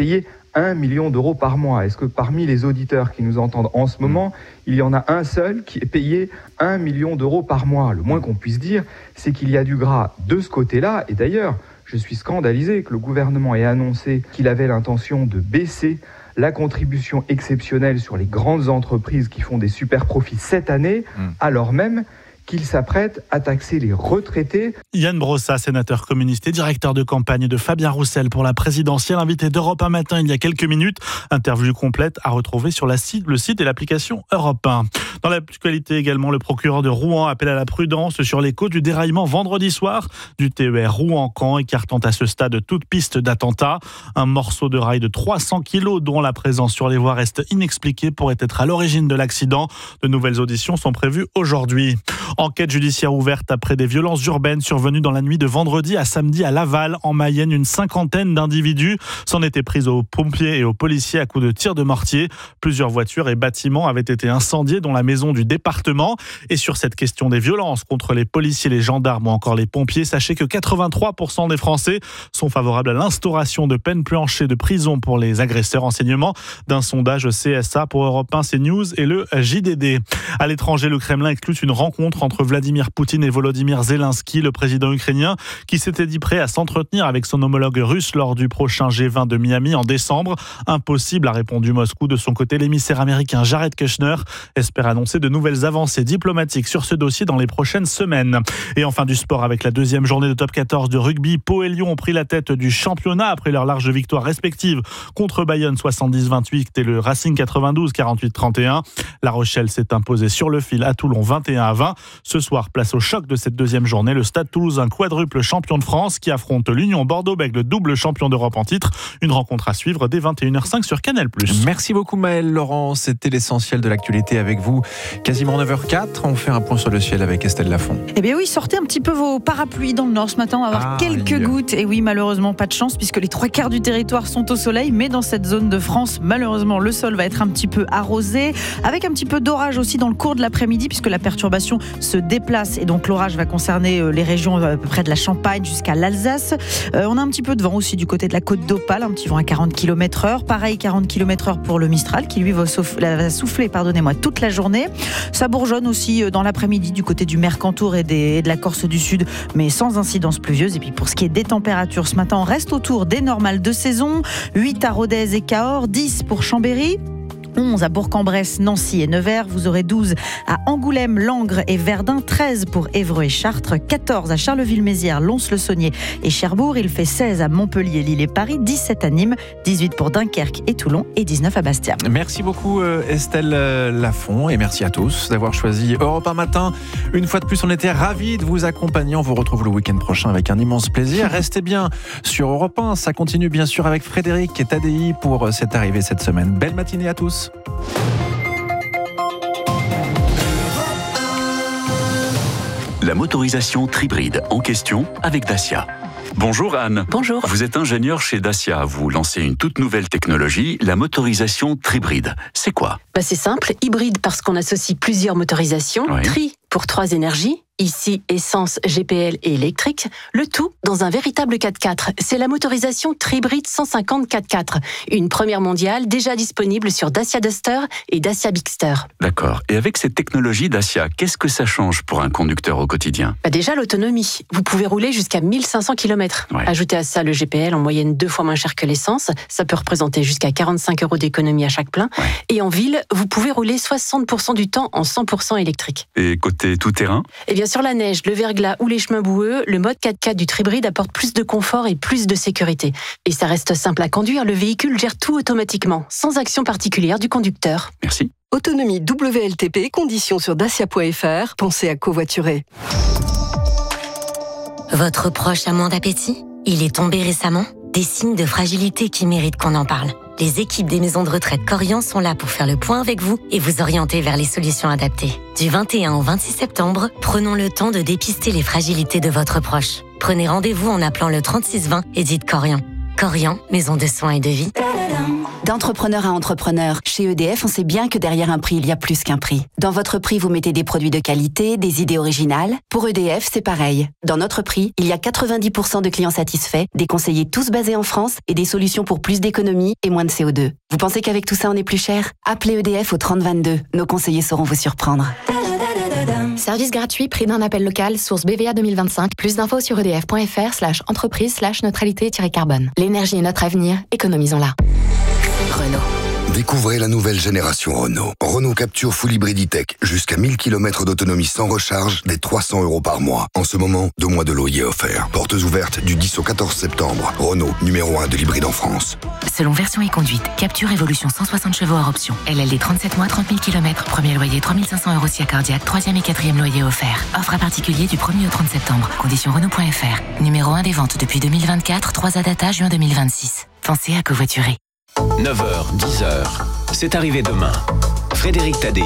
un million d'euros par mois. Est-ce que parmi les auditeurs qui nous entendent en ce moment, il y en a un seul qui est payé un million d'euros par mois? Le moins qu'on puisse dire, c'est qu'il y a du gras de ce côté-là. Et d'ailleurs, je suis scandalisé que le gouvernement ait annoncé qu'il avait l'intention de baisser la contribution exceptionnelle sur les grandes entreprises qui font des super profits cette année, mmh. alors même qu'il s'apprête à taxer les retraités. Yann Brossa, sénateur communiste et directeur de campagne de Fabien Roussel pour la présidentielle, invité d'Europe un matin il y a quelques minutes. Interview complète à retrouver sur la site, le site et l'application Europe un. Dans l'actualité également, le procureur de Rouen appelle à la prudence sur l'écho du déraillement vendredi soir du T E R Rouen-Caen, écartant à ce stade toute piste d'attentat. Un morceau de rail de trois cents kilos dont la présence sur les voies reste inexpliquée pourrait être à l'origine de l'accident. De nouvelles auditions sont prévues aujourd'hui. Enquête judiciaire ouverte après des violences urbaines survenues dans la nuit de vendredi à samedi à Laval, en Mayenne. Une cinquantaine d'individus s'en étaient pris aux pompiers et aux policiers à coups de tirs de mortier. Plusieurs voitures et bâtiments avaient été incendiés, dont la maison du département. Et sur cette question des violences contre les policiers, les gendarmes ou encore les pompiers, sachez que quatre-vingt-trois pour cent des Français sont favorables à l'instauration de peines planchées de prison pour les agresseurs. Enseignement d'un sondage C S A pour Europe un, CNews et le J D D. À l'étranger, le Kremlin exclut une rencontre entre Vladimir Poutine et Volodymyr Zelensky, le président ukrainien, qui s'était dit prêt à s'entretenir avec son homologue russe lors du prochain G vingt de Miami en décembre. Impossible, a répondu Moscou. De son côté, l'émissaire américain Jared Kushner espère annoncer de nouvelles avancées diplomatiques sur ce dossier dans les prochaines semaines. Et enfin du sport avec la deuxième journée de top quatorze de rugby. Pau et Lyon ont pris la tête du championnat après leurs larges victoires respectives contre Bayonne soixante-dix vingt-huit et le Racing quatre-vingt-douze quarante-huit trente et un. La Rochelle s'est imposée sur le fil à Toulon vingt et un à vingt. Ce soir, place au choc de cette deuxième journée, le Stade Toulousain, quadruple champion de France, qui affronte l'Union Bordeaux-Bègles, double champion d'Europe en titre. Une rencontre à suivre dès vingt et une heures cinq sur Canal plus. Merci beaucoup Maël Laurent, c'était l'essentiel de l'actualité avec vous. Quasiment neuf heures quatre, on fait un point sur le ciel avec Estelle Lafont. Eh bien oui, sortez un petit peu vos parapluies dans le nord ce matin, on va avoir ah, quelques oui. gouttes. Et oui, malheureusement, pas de chance puisque les trois quarts du territoire sont au soleil, mais dans cette zone de France, malheureusement, le sol va être un petit peu arrosé, avec un petit peu d'orage aussi dans le cours de l'après-midi puisque la perturbation se déplace et donc l'orage va concerner les régions à peu près de la Champagne jusqu'à l'Alsace. Euh, on a un petit peu de vent aussi du côté de la côte d'Opale, un petit vent à quarante kilomètres heure. Pareil, quarante kilomètres heure pour le Mistral qui lui va souffler, va souffler pardonnez-moi, toute la journée. Ça bourgeonne aussi dans l'après-midi du côté du Mercantour et, des, et de la Corse du Sud, mais sans incidence pluvieuse. Et puis pour ce qui est des températures, ce matin, on reste autour des normales de saison. huit à Rodez et Cahors, dix pour Chambéry. onze à Bourg-en-Bresse, Nancy et Nevers. Vous aurez douze à Angoulême, Langres et Verdun. treize pour Évreux et Chartres. quatorze à Charleville-Mézières, Lons-le-Saunier et Cherbourg. Il fait seize à Montpellier, Lille et Paris. dix-sept à Nîmes. dix-huit pour Dunkerque et Toulon. Et dix-neuf à Bastia. Merci beaucoup Estelle Lafont. Et merci à tous d'avoir choisi Europe un matin. Une fois de plus, on était ravis de vous accompagner. On vous retrouve le week-end prochain avec un immense plaisir. Restez bien sur Europe un. Ça continue bien sûr avec Frédéric et Tadei pour cette arrivée cette semaine. Belle matinée à tous. La motorisation Tribride en question avec Dacia. Bonjour Anne. Bonjour. Vous êtes ingénieur chez Dacia. Vous lancez une toute nouvelle technologie, la motorisation Tribride. C'est quoi ? Bah c'est simple, hybride parce qu'on associe plusieurs motorisations, oui. Tri pour trois énergies, ici essence, G P L et électrique, le tout dans un véritable quatre-quatre. C'est la motorisation Tribride cent cinquante quatre-quatre, une première mondiale déjà disponible sur Dacia Duster et Dacia Bigster. D'accord. Et avec cette technologie Dacia, qu'est-ce que ça change pour un conducteur au quotidien ? Bah déjà l'autonomie. Vous pouvez rouler jusqu'à mille cinq cents kilomètres. Ouais. Ajoutez à ça le G P L en moyenne deux fois moins cher que l'essence. Ça peut représenter jusqu'à quarante-cinq euros d'économie à chaque plein. Ouais. Et en ville, vous pouvez rouler soixante pour cent du temps en cent pour cent électrique. Et côté tout-terrain ? Eh bien sur la neige, le verglas ou les chemins boueux, le mode quatre-quatre du Tribride apporte plus de confort et plus de sécurité. Et ça reste simple à conduire, le véhicule gère tout automatiquement, sans action particulière du conducteur. Merci. Autonomie W L T P, conditions sur dacia point f r. Pensez à covoiturer. Votre proche a moins d'appétit ? Il est tombé récemment ? Des signes de fragilité qui méritent qu'on en parle. Les équipes des maisons de retraite Corian sont là pour faire le point avec vous et vous orienter vers les solutions adaptées. Du vingt et un au vingt-six septembre, prenons le temps de dépister les fragilités de votre proche. Prenez rendez-vous en appelant le trente-six vingt et dites Corian. Corian, maison de soins et de vie. D'entrepreneur à entrepreneur, chez E D F, on sait bien que derrière un prix, il y a plus qu'un prix. Dans votre prix, vous mettez des produits de qualité, des idées originales. Pour E D F, c'est pareil. Dans notre prix, il y a quatre-vingt-dix pour cent de clients satisfaits, des conseillers tous basés en France et des solutions pour plus d'économie et moins de C O deux. Vous pensez qu'avec tout ça, on est plus cher ? Appelez E D F au trente vingt-deux. Nos conseillers sauront vous surprendre. Service gratuit, prix d'un appel local, source B V A deux mille vingt-cinq. Plus d'infos sur edf.fr slash entreprise slash neutralité-carbone. L'énergie est notre avenir, économisons-la. Renault. Découvrez la nouvelle génération Renault. Renault Capture Full Hybrid E-Tech. Jusqu'à mille kilomètres d'autonomie sans recharge, des trois cents euros par mois. En ce moment, deux mois de loyer offerts. Portes ouvertes du dix au quatorze septembre. Renault, numéro un de l'hybride en France. Selon version et conduite, Capture Evolution cent soixante chevaux hors option. L L D trente-sept mois, trente mille kilomètres. Premier loyer trois mille cinq cents euros si accordiaque. Troisième et quatrième loyer offert. Offre à particulier du premier au trente septembre. Conditions Renault.fr. Numéro un des ventes depuis deux mille vingt-quatre. trois à data juin deux mille vingt-six. Pensez à covoiturer. neuf heures, dix heures. C'est arrivé demain. Frédéric Tadei.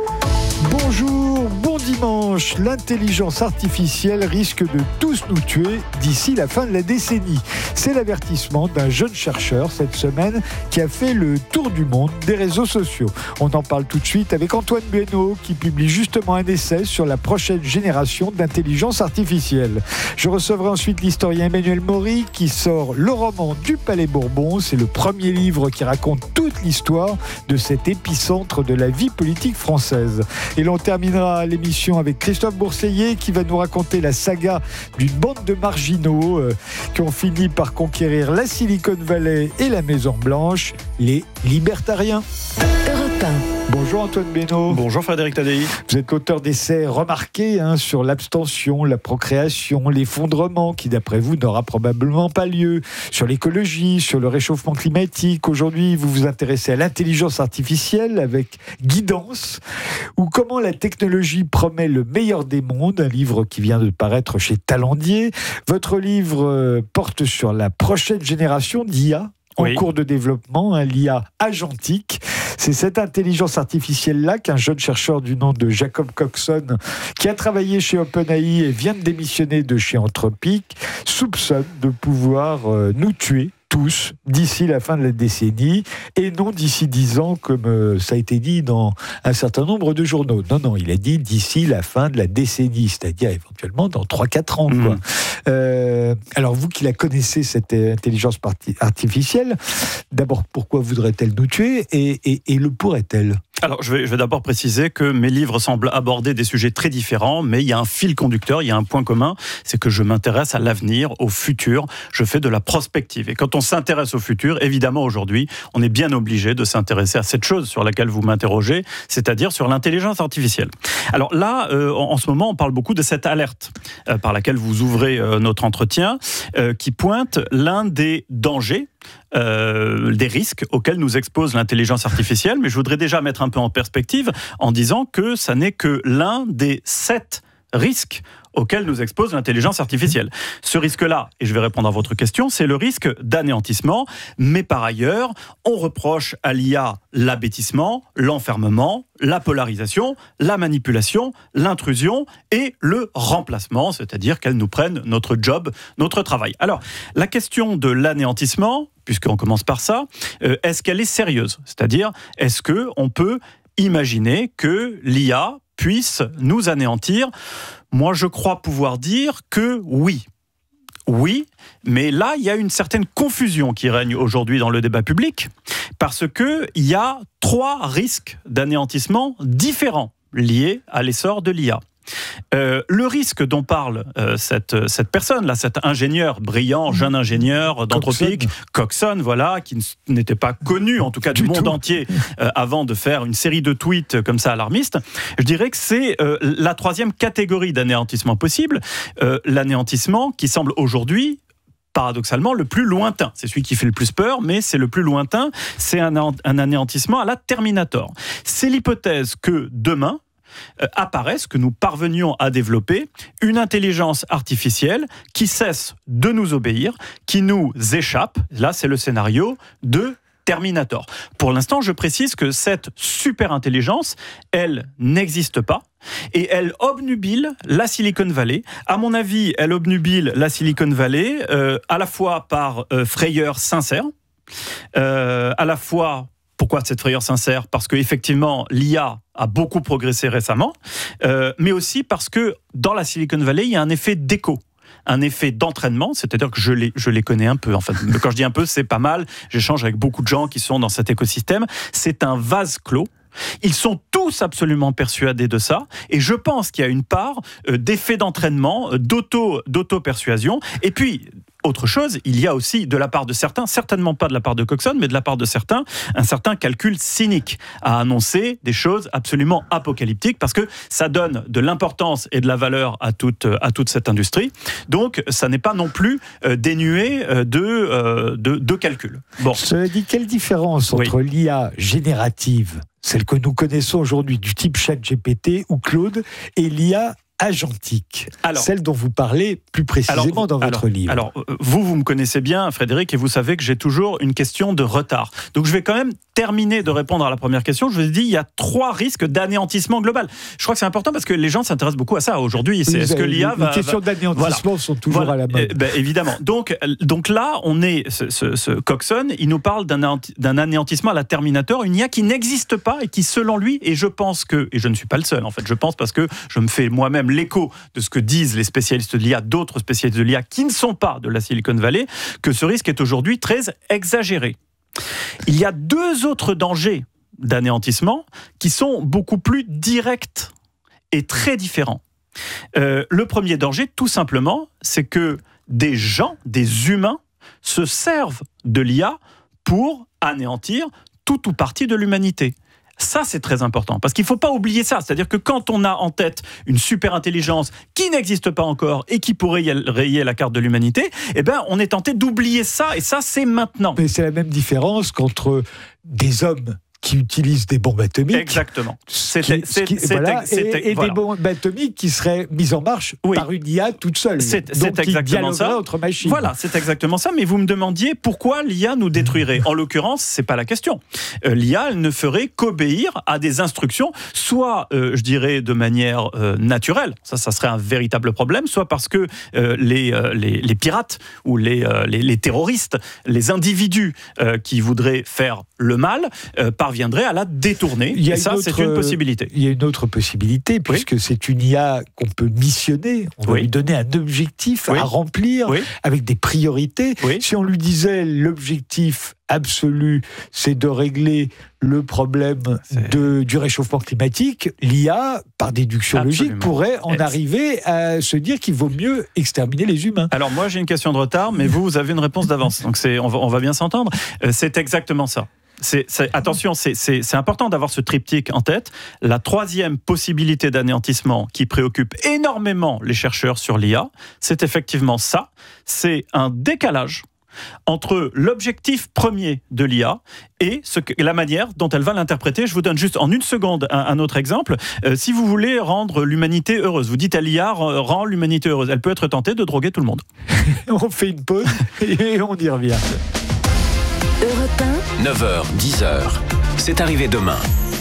Bonjour, bon dimanche. L'intelligence artificielle risque de tous nous tuer d'ici la fin de la décennie. C'est l'avertissement d'un jeune chercheur cette semaine qui a fait le tour du monde des réseaux sociaux. On en parle tout de suite avec Antoine Bueno qui publie justement un essai sur la prochaine génération d'intelligence artificielle. Je recevrai ensuite l'historien Emmanuel Maury qui sort le roman du Palais Bourbon. C'est le premier livre qui raconte toute l'histoire de cet épicentre de la vie politique française. Et l'on terminera l'émission avec Christophe Bourseiller qui va nous raconter la saga d'une bande de marginaux euh, qui ont fini par conquérir la Silicon Valley et la Maison Blanche, les libertariens. Europe un. Bonjour Antoine Bueno. Bonjour Frédéric Tadei. Vous êtes l'auteur d'essais remarqués hein, sur l'abstention, la procréation, l'effondrement qui d'après vous n'aura probablement pas lieu, sur l'écologie, sur le réchauffement climatique. Aujourd'hui, vous vous intéressez à l'intelligence artificielle avec Guidance, ou comment la technologie promet le meilleur des mondes, un livre qui vient de paraître chez Talendier. Votre livre porte sur la prochaine génération d'I A en oui. cours de développement, hein, l'I A agentique. C'est cette intelligence artificielle-là qu'un jeune chercheur du nom de Jacob Coxon, qui a travaillé chez OpenAI et vient de démissionner de chez Anthropic, soupçonne de pouvoir euh, nous tuer tous d'ici la fin de la décennie et non d'ici dix ans comme euh, ça a été dit dans un certain nombre de journaux. Non, non, il a dit d'ici la fin de la décennie, c'est-à-dire éventuellement dans trois à quatre ans. Mmh. Quoi. Euh, alors vous qui la connaissez, cette intelligence artificielle, d'abord pourquoi voudrait-elle nous tuer et, et, et le pourrait-elle ? Alors, je vais, je vais d'abord préciser que mes livres semblent aborder des sujets très différents, mais il y a un fil conducteur, il y a un point commun, c'est que je m'intéresse à l'avenir, au futur, je fais de la prospective. Et quand on s'intéresse au futur, évidemment aujourd'hui, on est bien obligé de s'intéresser à cette chose sur laquelle vous m'interrogez, c'est-à-dire sur l'intelligence artificielle. Alors là, euh, en, en ce moment, on parle beaucoup de cette alerte euh, par laquelle vous ouvrez euh, notre entretien, euh, qui pointe l'un des dangers, Euh, des risques auxquels nous expose l'intelligence artificielle, mais je voudrais déjà mettre un peu en perspective en disant que ça n'est que l'un des sept risques auxquels nous expose l'intelligence artificielle. Ce risque-là, et je vais répondre à votre question, c'est le risque d'anéantissement, mais par ailleurs, on reproche à l'I A l'abêtissement, l'enfermement, la polarisation, la manipulation, l'intrusion et le remplacement, c'est-à-dire qu'elle nous prenne notre job, notre travail. Alors, la question de l'anéantissement, puisqu'on commence par ça, euh, est-ce qu'elle est sérieuse ? C'est-à-dire, est-ce qu'on peut imaginer que l'I A puisse nous anéantir ? Moi, je crois pouvoir dire que oui. Oui, mais là, il y a une certaine confusion qui règne aujourd'hui dans le débat public, parce qu'il y a trois risques d'anéantissement différents liés à l'essor de l'I A. Euh, le risque dont parle euh, cette, cette personne-là, cet ingénieur brillant, jeune ingénieur d'Anthropic, Coxon, voilà, qui n'était pas connu, en tout cas du, du monde tout. entier, euh, avant de faire une série de tweets comme ça alarmistes, je dirais que c'est euh, la troisième catégorie d'anéantissement possible, euh, l'anéantissement qui semble aujourd'hui paradoxalement le plus lointain. C'est celui qui fait le plus peur, mais c'est le plus lointain, c'est un, un anéantissement à la Terminator. C'est l'hypothèse que demain, Euh, apparaisse, que nous parvenions à développer une intelligence artificielle qui cesse de nous obéir, qui nous échappe, là c'est le scénario de Terminator. Pour l'instant, je précise que cette super intelligence, elle n'existe pas. Et elle obnubile la Silicon Valley. À mon avis, elle obnubile la Silicon Valley euh, à la fois par euh, frayeur sincère, euh, à la fois... Pourquoi cette frayeur sincère ? Parce qu'effectivement, l'I A a beaucoup progressé récemment, euh, mais aussi parce que dans la Silicon Valley, il y a un effet d'écho. Un effet d'entraînement, c'est-à-dire que je les, je les connais un peu. En fait, quand je dis un peu, c'est pas mal. J'échange avec beaucoup de gens qui sont dans cet écosystème. C'est un vase clos. Ils sont tous absolument persuadés de ça, et je pense qu'il y a une part euh, d'effet d'entraînement, euh, d'auto, d'auto-persuasion, et puis... Autre chose, il y a aussi de la part de certains, certainement pas de la part de Coxon, mais de la part de certains, un certain calcul cynique à annoncer des choses absolument apocalyptiques parce que ça donne de l'importance et de la valeur à toute, à toute cette industrie. Donc, ça n'est pas non plus euh, dénué euh, de, euh, de, de calcul. Bon. Cela dit, quelle différence entre oui. l'I A générative, celle que nous connaissons aujourd'hui du type ChatGPT ou Claude, et l'I A agentique, alors, celle dont vous parlez plus précisément alors, dans votre alors, livre. Alors, vous, vous me connaissez bien, Frédéric, et vous savez que j'ai toujours une question de retard. Donc, je vais quand même terminer de répondre à la première question. Je vous ai dit, il y a trois risques d'anéantissement global. Je crois que c'est important parce que les gens s'intéressent beaucoup à ça aujourd'hui. C'est, oui, est-ce que l'I A les va... Les questions va, d'anéantissement voilà. sont toujours voilà. à la mode. Eh ben, évidemment. Donc, donc là, on est... Ce, ce, ce Coxon, il nous parle d'un, d'un anéantissement à la Terminator, une I A qui n'existe pas et qui, selon lui, et je pense que... Et je ne suis pas le seul, en fait. Je pense parce que je me fais moi-même l'écho de ce que disent les spécialistes de l'I A, d'autres spécialistes de l'I A qui ne sont pas de la Silicon Valley, que ce risque est aujourd'hui très exagéré. Il y a deux autres dangers d'anéantissement qui sont beaucoup plus directs et très différents. Euh, le premier danger, tout simplement, c'est que des gens, des humains, se servent de l'I A pour anéantir tout ou partie de l'humanité. Ça, c'est très important, parce qu'il ne faut pas oublier ça. C'est-à-dire que quand on a en tête une super intelligence qui n'existe pas encore et qui pourrait rayer la carte de l'humanité, eh ben, on est tenté d'oublier ça, et ça, c'est maintenant. Mais c'est la même différence qu'entre des hommes qui utilisent des bombes atomiques. Exactement. C'est, qui, c'est, qui, c'est, voilà, c'est, et, et voilà. des bombes atomiques qui seraient mises en marche oui. par une I A toute seule. C'est, donc c'est exactement ça. Entre machines. Voilà, c'est exactement ça. Mais vous me demandiez pourquoi l'I A nous détruirait. En l'occurrence, c'est pas la question. Euh, L'I A, elle ne ferait qu'obéir à des instructions, soit, euh, je dirais, de manière euh, naturelle. Ça, ça serait un véritable problème. Soit parce que euh, les, euh, les, les pirates ou les, euh, les, les terroristes, les individus euh, qui voudraient faire le mal, euh, parviendraient à la détourner. Et ça, autre, c'est une possibilité. Il y a une autre possibilité, puisque oui. c'est une I A qu'on peut missionner. On oui. va lui donner un objectif oui. à remplir oui. avec des priorités. Oui. Si on lui disait l'objectif absolu, c'est de régler le problème de, du réchauffement climatique, l'I A, par déduction Absolument. logique, pourrait en Est... arriver à se dire qu'il vaut mieux exterminer les humains. Alors moi, j'ai une question de retard, mais vous, vous avez une réponse d'avance. Donc c'est, on va, on va bien s'entendre. Euh, c'est exactement ça. C'est, c'est, attention, c'est, c'est, c'est important d'avoir ce triptyque en tête. La troisième possibilité d'anéantissement qui préoccupe énormément les chercheurs sur l'I A, c'est effectivement ça. C'est un décalage entre l'objectif premier de l'I A et ce que, la manière dont elle va l'interpréter. Je vous donne juste en une seconde un, un autre exemple. Euh, si vous voulez rendre l'humanité heureuse, vous dites à l'I A, rend l'humanité heureuse. Elle peut être tentée de droguer tout le monde. On fait une pause et on y revient. Europe un, neuf heures, dix heures. C'est arrivé demain.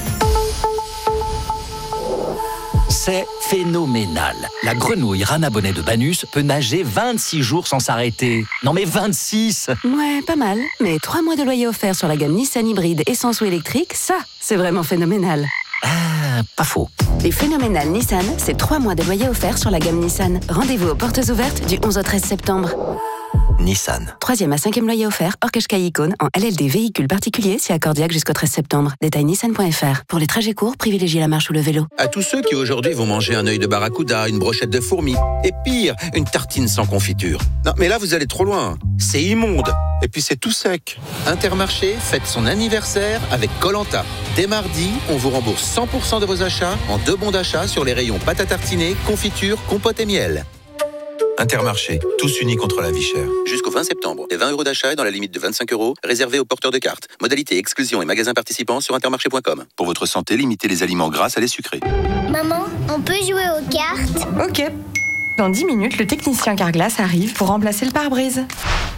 C'est phénoménal. La grenouille Rana Bonnet de Banus peut nager vingt-six jours sans s'arrêter. Non mais vingt-six! Ouais, pas mal. Mais trois mois de loyer offert sur la gamme Nissan hybride essence ou électrique, ça, c'est vraiment phénoménal. Ah, pas faux. Les phénoménales Nissan, c'est trois mois de loyer offert sur la gamme Nissan. Rendez-vous aux portes ouvertes du onze au treize septembre. Nissan. Troisième à cinquième loyer offert, hors Qashqai Icône, en L L D véhicule particulier, si accordiaque jusqu'au treize septembre. Détail nissan point f r. Pour les trajets courts, privilégiez la marche ou le vélo. À tous ceux qui aujourd'hui vont manger un œil de barracuda, une brochette de fourmis, et pire, une tartine sans confiture. Non, mais là, vous allez trop loin. C'est immonde. Et puis c'est tout sec. Intermarché fête son anniversaire avec Koh-Lanta. Dès mardi, on vous rembourse cent pour cent de vos achats en deux bons d'achat sur les rayons pâte à tartiner, confiture, compote et miel. Intermarché, tous unis contre la vie chère. Jusqu'au vingt septembre, les vingt euros d'achat est dans la limite de vingt-cinq euros, réservés aux porteurs de cartes. Modalité, exclusion et magasins participants sur intermarché point com. Pour votre santé, limitez les aliments gras à les sucrés. Maman, on peut jouer aux cartes? Ok. Dans dix minutes, le technicien Carglass arrive pour remplacer le pare-brise.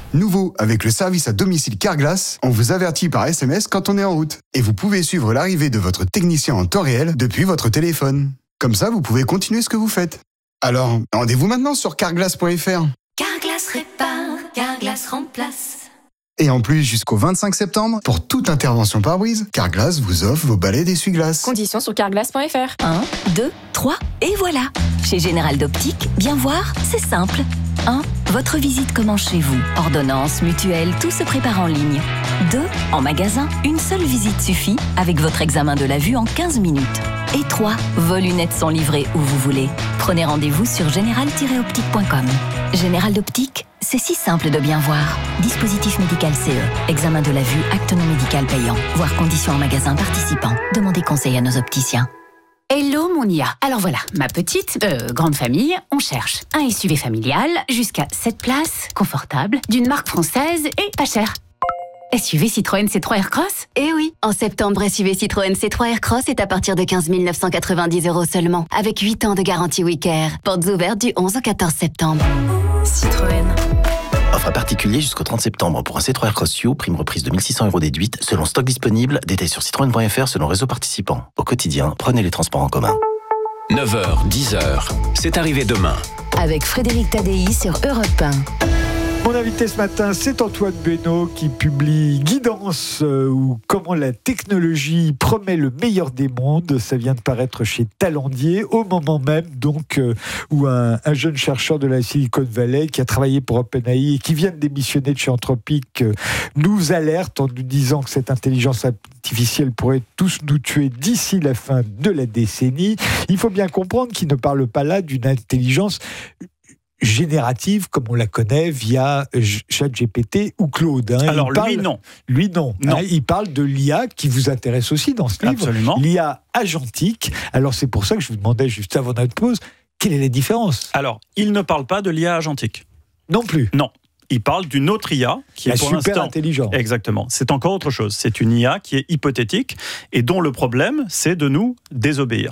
Nouveau, avec le service à domicile Carglass, on vous avertit par S M S quand on est en route. Et vous pouvez suivre l'arrivée de votre technicien en temps réel depuis votre téléphone. Comme ça, vous pouvez continuer ce que vous faites. Alors, rendez-vous maintenant sur carglass point f r. Carglass répare, Carglass remplace. Et en plus, jusqu'au vingt-cinq septembre, pour toute intervention pare-brise, Carglass vous offre vos balais d'essuie-glace. Conditions sur carglass point f r. un, deux, trois, et voilà. Chez Général d'Optique, bien voir, c'est simple. un. Votre visite commence chez vous. Ordonnance, mutuelle, tout se prépare en ligne. deux. En magasin, une seule visite suffit avec votre examen de la vue en quinze minutes. Et trois. Vos lunettes sont livrées où vous voulez. Prenez rendez-vous sur général tiret optique point com. Général d'Optique, c'est si simple de bien voir. Dispositif médical C E. Examen de la vue, acte non médical payant. Voir conditions en magasin participant. Demandez conseil à nos opticiens. Hello mon I A. Alors voilà, ma petite, euh, grande famille, on cherche un S U V familial jusqu'à sept places, confortable, d'une marque française et pas cher. S U V Citroën C trois Aircross ? Eh oui, en septembre, S U V Citroën C trois Aircross est à partir de quinze mille neuf cent quatre-vingt-dix euros seulement, avec huit ans de garantie Wicker. Portes ouvertes du onze au quatorze septembre. Citroën. Offre à particulier jusqu'au trente septembre pour un C trois Aircross U, prime reprise de mille six cents euros déduite, selon stock disponible, détail sur citroën point f r selon réseau participant. Au quotidien, prenez les transports en commun. neuf heures, dix heures, c'est arrivé demain. Avec Frédéric Tadei sur Europe un. Mon invité ce matin, c'est Antoine Beno qui publie Guidance euh, ou comment la technologie promet le meilleur des mondes. Ça vient de paraître chez Talendier au moment même donc euh, où un, un jeune chercheur de la Silicon Valley qui a travaillé pour OpenAI et qui vient de démissionner de chez Anthropic euh, nous alerte en nous disant que cette intelligence artificielle pourrait tous nous tuer d'ici la fin de la décennie. Il faut bien comprendre qu'il ne parle pas là d'une intelligence générative comme on la connaît via ChatGPT ou Claude. Hein. Alors parle, lui non. Lui non. non. Hein, il parle de l'I A qui vous intéresse aussi dans ce livre. Absolument. L'I A agentique. Alors c'est pour ça que je vous demandais juste avant notre pause, quelle est la différence ? Alors, il ne parle pas de l'I A agentique. Non plus. Non. Il parle d'une autre I A qui la est pour super l'instant intelligente. Exactement. C'est encore autre chose. C'est une I A qui est hypothétique et dont le problème, c'est de nous désobéir.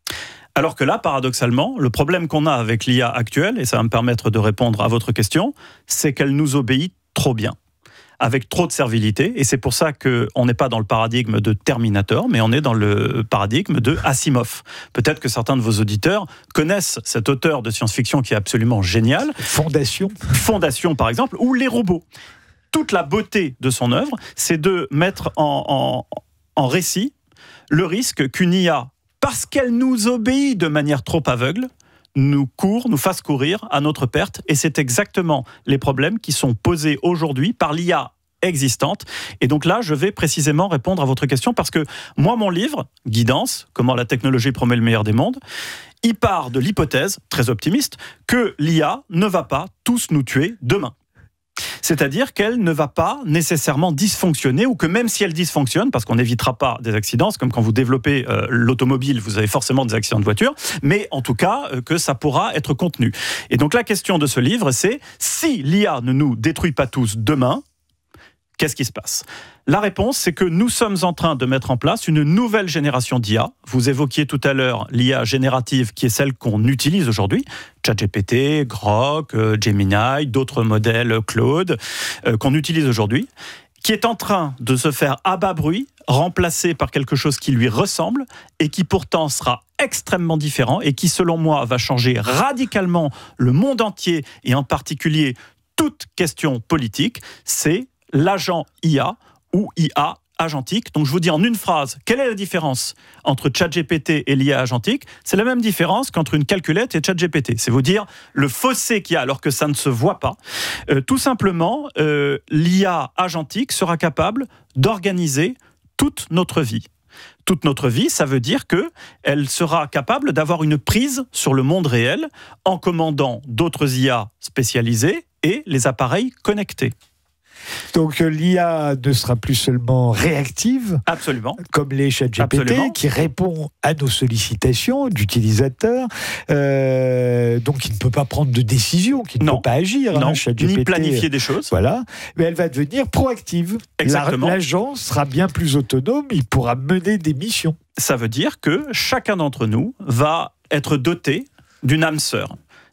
Alors que là, paradoxalement, le problème qu'on a avec l'I A actuelle, et ça va me permettre de répondre à votre question, c'est qu'elle nous obéit trop bien, avec trop de servilité, et c'est pour ça qu'on n'est pas dans le paradigme de Terminator, mais on est dans le paradigme de Asimov. Peut-être que certains de vos auditeurs connaissent cet auteur de science-fiction qui est absolument génial. Fondation. Fondation, par exemple, ou Les Robots. Toute la beauté de son œuvre, c'est de mettre en, en, en récit le risque qu'une I A, parce qu'elle nous obéit de manière trop aveugle, nous court, nous fasse courir à notre perte. Et c'est exactement les problèmes qui sont posés aujourd'hui par l'I A existante. Et donc là, je vais précisément répondre à votre question parce que moi, mon livre, Guidance, comment la technologie promet le meilleur des mondes, il part de l'hypothèse, très optimiste, que l'I A ne va pas tous nous tuer demain. C'est-à-dire qu'elle ne va pas nécessairement dysfonctionner ou que même si elle dysfonctionne, parce qu'on n'évitera pas des accidents, c'est comme quand vous développez euh, l'automobile, vous avez forcément des accidents de voiture, mais en tout cas euh, que ça pourra être contenu. Et donc la question de ce livre, c'est si l'I A ne nous détruit pas tous demain, qu'est-ce qui se passe ? La réponse, c'est que nous sommes en train de mettre en place une nouvelle génération d'I A. Vous évoquiez tout à l'heure l'I A générative qui est celle qu'on utilise aujourd'hui. ChatGPT, Grok, euh, Gemini, d'autres modèles Claude euh, qu'on utilise aujourd'hui, qui est en train de se faire à bas bruit, remplacé par quelque chose qui lui ressemble et qui pourtant sera extrêmement différent et qui, selon moi, va changer radicalement le monde entier et en particulier toute question politique. C'est l'agent I A ou I A agentique. Donc je vous dis en une phrase, quelle est la différence entre ChatGPT et l'I A agentique ? C'est la même différence qu'entre une calculette et ChatGPT. C'est vous dire le fossé qu'il y a alors que ça ne se voit pas. Euh, tout simplement, euh, l'I A agentique sera capable d'organiser toute notre vie. Toute notre vie, ça veut dire qu'elle sera capable d'avoir une prise sur le monde réel en commandant d'autres I A spécialisées et les appareils connectés. Donc l'I A ne sera plus seulement réactive, absolument, comme les ChatGPT, qui répond à nos sollicitations d'utilisateurs, euh, donc qui ne peut pas prendre de décision, qui ne non. peut pas agir. Non, hein, ChatGPT, ni planifier des choses. Voilà, mais elle va devenir proactive. Exactement. L'agent sera bien plus autonome, il pourra mener des missions. Ça veut dire que chacun d'entre nous va être doté d'une âme sœur.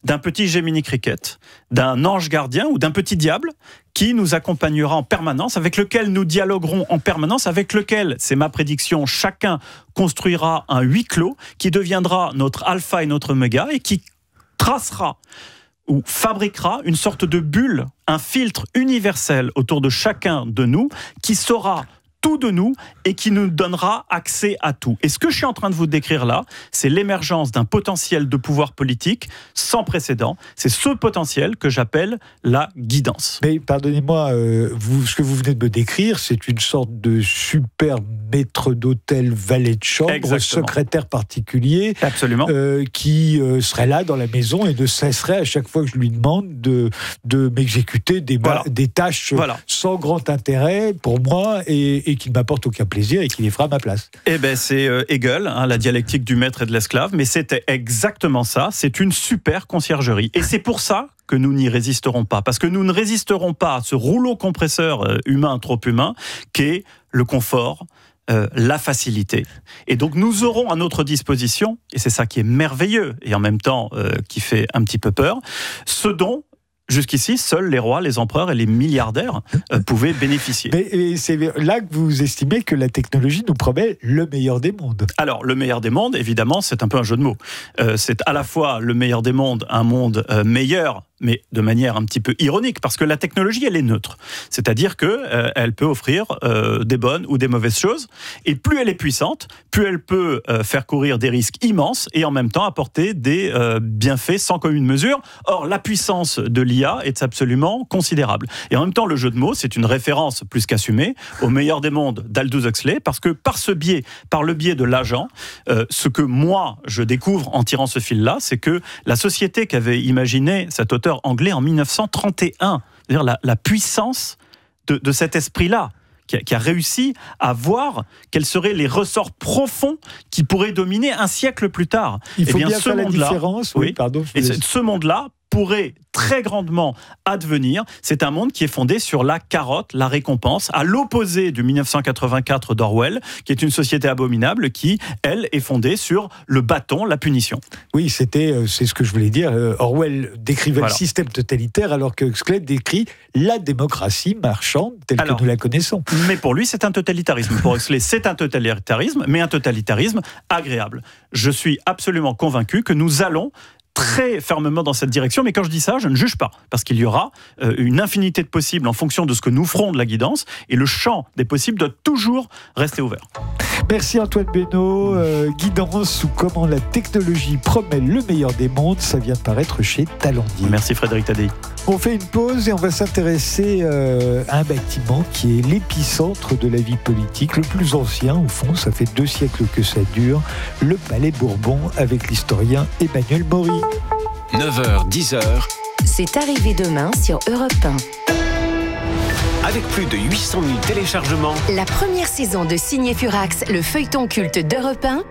d'un petit Gemini Cricket, d'un ange gardien ou d'un petit diable qui nous accompagnera en permanence, avec lequel nous dialoguerons en permanence, avec lequel, c'est ma prédiction, chacun construira un huis clos qui deviendra notre alpha et notre oméga et qui tracera ou fabriquera une sorte de bulle, un filtre universel autour de chacun de nous qui saura tout de nous et qui nous donnera accès à tout. Et ce que je suis en train de vous décrire là, c'est l'émergence d'un potentiel de pouvoir politique sans précédent. C'est ce potentiel que j'appelle la guidance. Mais pardonnez-moi, euh, vous, ce que vous venez de me décrire, c'est une sorte de super maître d'hôtel, valet de chambre, Exactement. secrétaire particulier, Absolument. Euh, qui euh, serait là dans la maison et ne cesserait à chaque fois que je lui demande de, de m'exécuter des, voilà. des tâches voilà. sans grand intérêt pour moi et, et qui ne m'apporte aucun plaisir et qui les fera à ma place. Eh ben c'est euh, Hegel, hein, la dialectique du maître et de l'esclave, mais c'était exactement ça, c'est une super conciergerie. Et c'est pour ça que nous n'y résisterons pas, parce que nous ne résisterons pas à ce rouleau compresseur euh, humain trop humain qu'est le confort, euh, la facilité. Et donc nous aurons à notre disposition, et c'est ça qui est merveilleux, et en même temps euh, qui fait un petit peu peur, ce dont jusqu'ici, seuls les rois, les empereurs et les milliardaires euh, pouvaient bénéficier. Mais, mais c'est là que vous estimez que la technologie nous promet le meilleur des mondes. Alors, le meilleur des mondes, évidemment, c'est un peu un jeu de mots. Euh, c'est à la fois le meilleur des mondes, un monde euh, meilleur, mais de manière un petit peu ironique, parce que la technologie, elle est neutre. C'est-à-dire qu'elle euh, peut offrir euh, des bonnes ou des mauvaises choses, et plus elle est puissante, plus elle peut euh, faire courir des risques immenses, et en même temps apporter des euh, bienfaits sans commune mesure. Or, la puissance de l'I A est absolument considérable. Et en même temps, le jeu de mots, c'est une référence plus qu'assumée au meilleur des mondes d'Aldous Huxley, parce que par ce biais, par le biais de l'agent, euh, ce que moi, je découvre en tirant ce fil-là, c'est que la société qu'avait imaginé cet auteur anglais en mille neuf cent trente et un, c'est-à-dire la, la puissance de, de cet esprit-là, qui a, qui a réussi à voir quels seraient les ressorts profonds qui pourraient dominer un siècle plus tard. Il faut eh bien, bien ce faire la monde-là, différence. Oui, oui, pardon. et ce, ce monde-là pourrait très grandement advenir. C'est un monde qui est fondé sur la carotte, la récompense, à l'opposé du mille neuf cent quatre-vingt-quatre d'Orwell, qui est une société abominable qui, elle, est fondée sur le bâton, la punition. Oui, c'était, c'est ce que je voulais dire. Orwell décrivait Voilà. le système totalitaire, alors que Huxley décrit la démocratie marchande telle Alors, que nous la connaissons. Mais pour lui, c'est un totalitarisme. Pour Huxley, c'est un totalitarisme, mais un totalitarisme agréable. Je suis absolument convaincu que nous allons très fermement dans cette direction, mais quand je dis ça, je ne juge pas, parce qu'il y aura euh, une infinité de possibles en fonction de ce que nous ferons de la guidance, et le champ des possibles doit toujours rester ouvert. Merci Antoine Benoît. Euh, guidance ou comment la technologie promet le meilleur des mondes, ça vient de paraître chez Talendier. Merci Frédéric Tadei. On fait une pause et on va s'intéresser euh, à un bâtiment qui est l'épicentre de la vie politique, le plus ancien au fond, ça fait deux siècles que ça dure, le Palais Bourbon, avec l'historien Emmanuel Maury. neuf heures, dix heures. C'est arrivé demain sur Europe un. Avec plus de huit cent mille téléchargements, La première saison de Signé Furax, le feuilleton culte d'Europe un,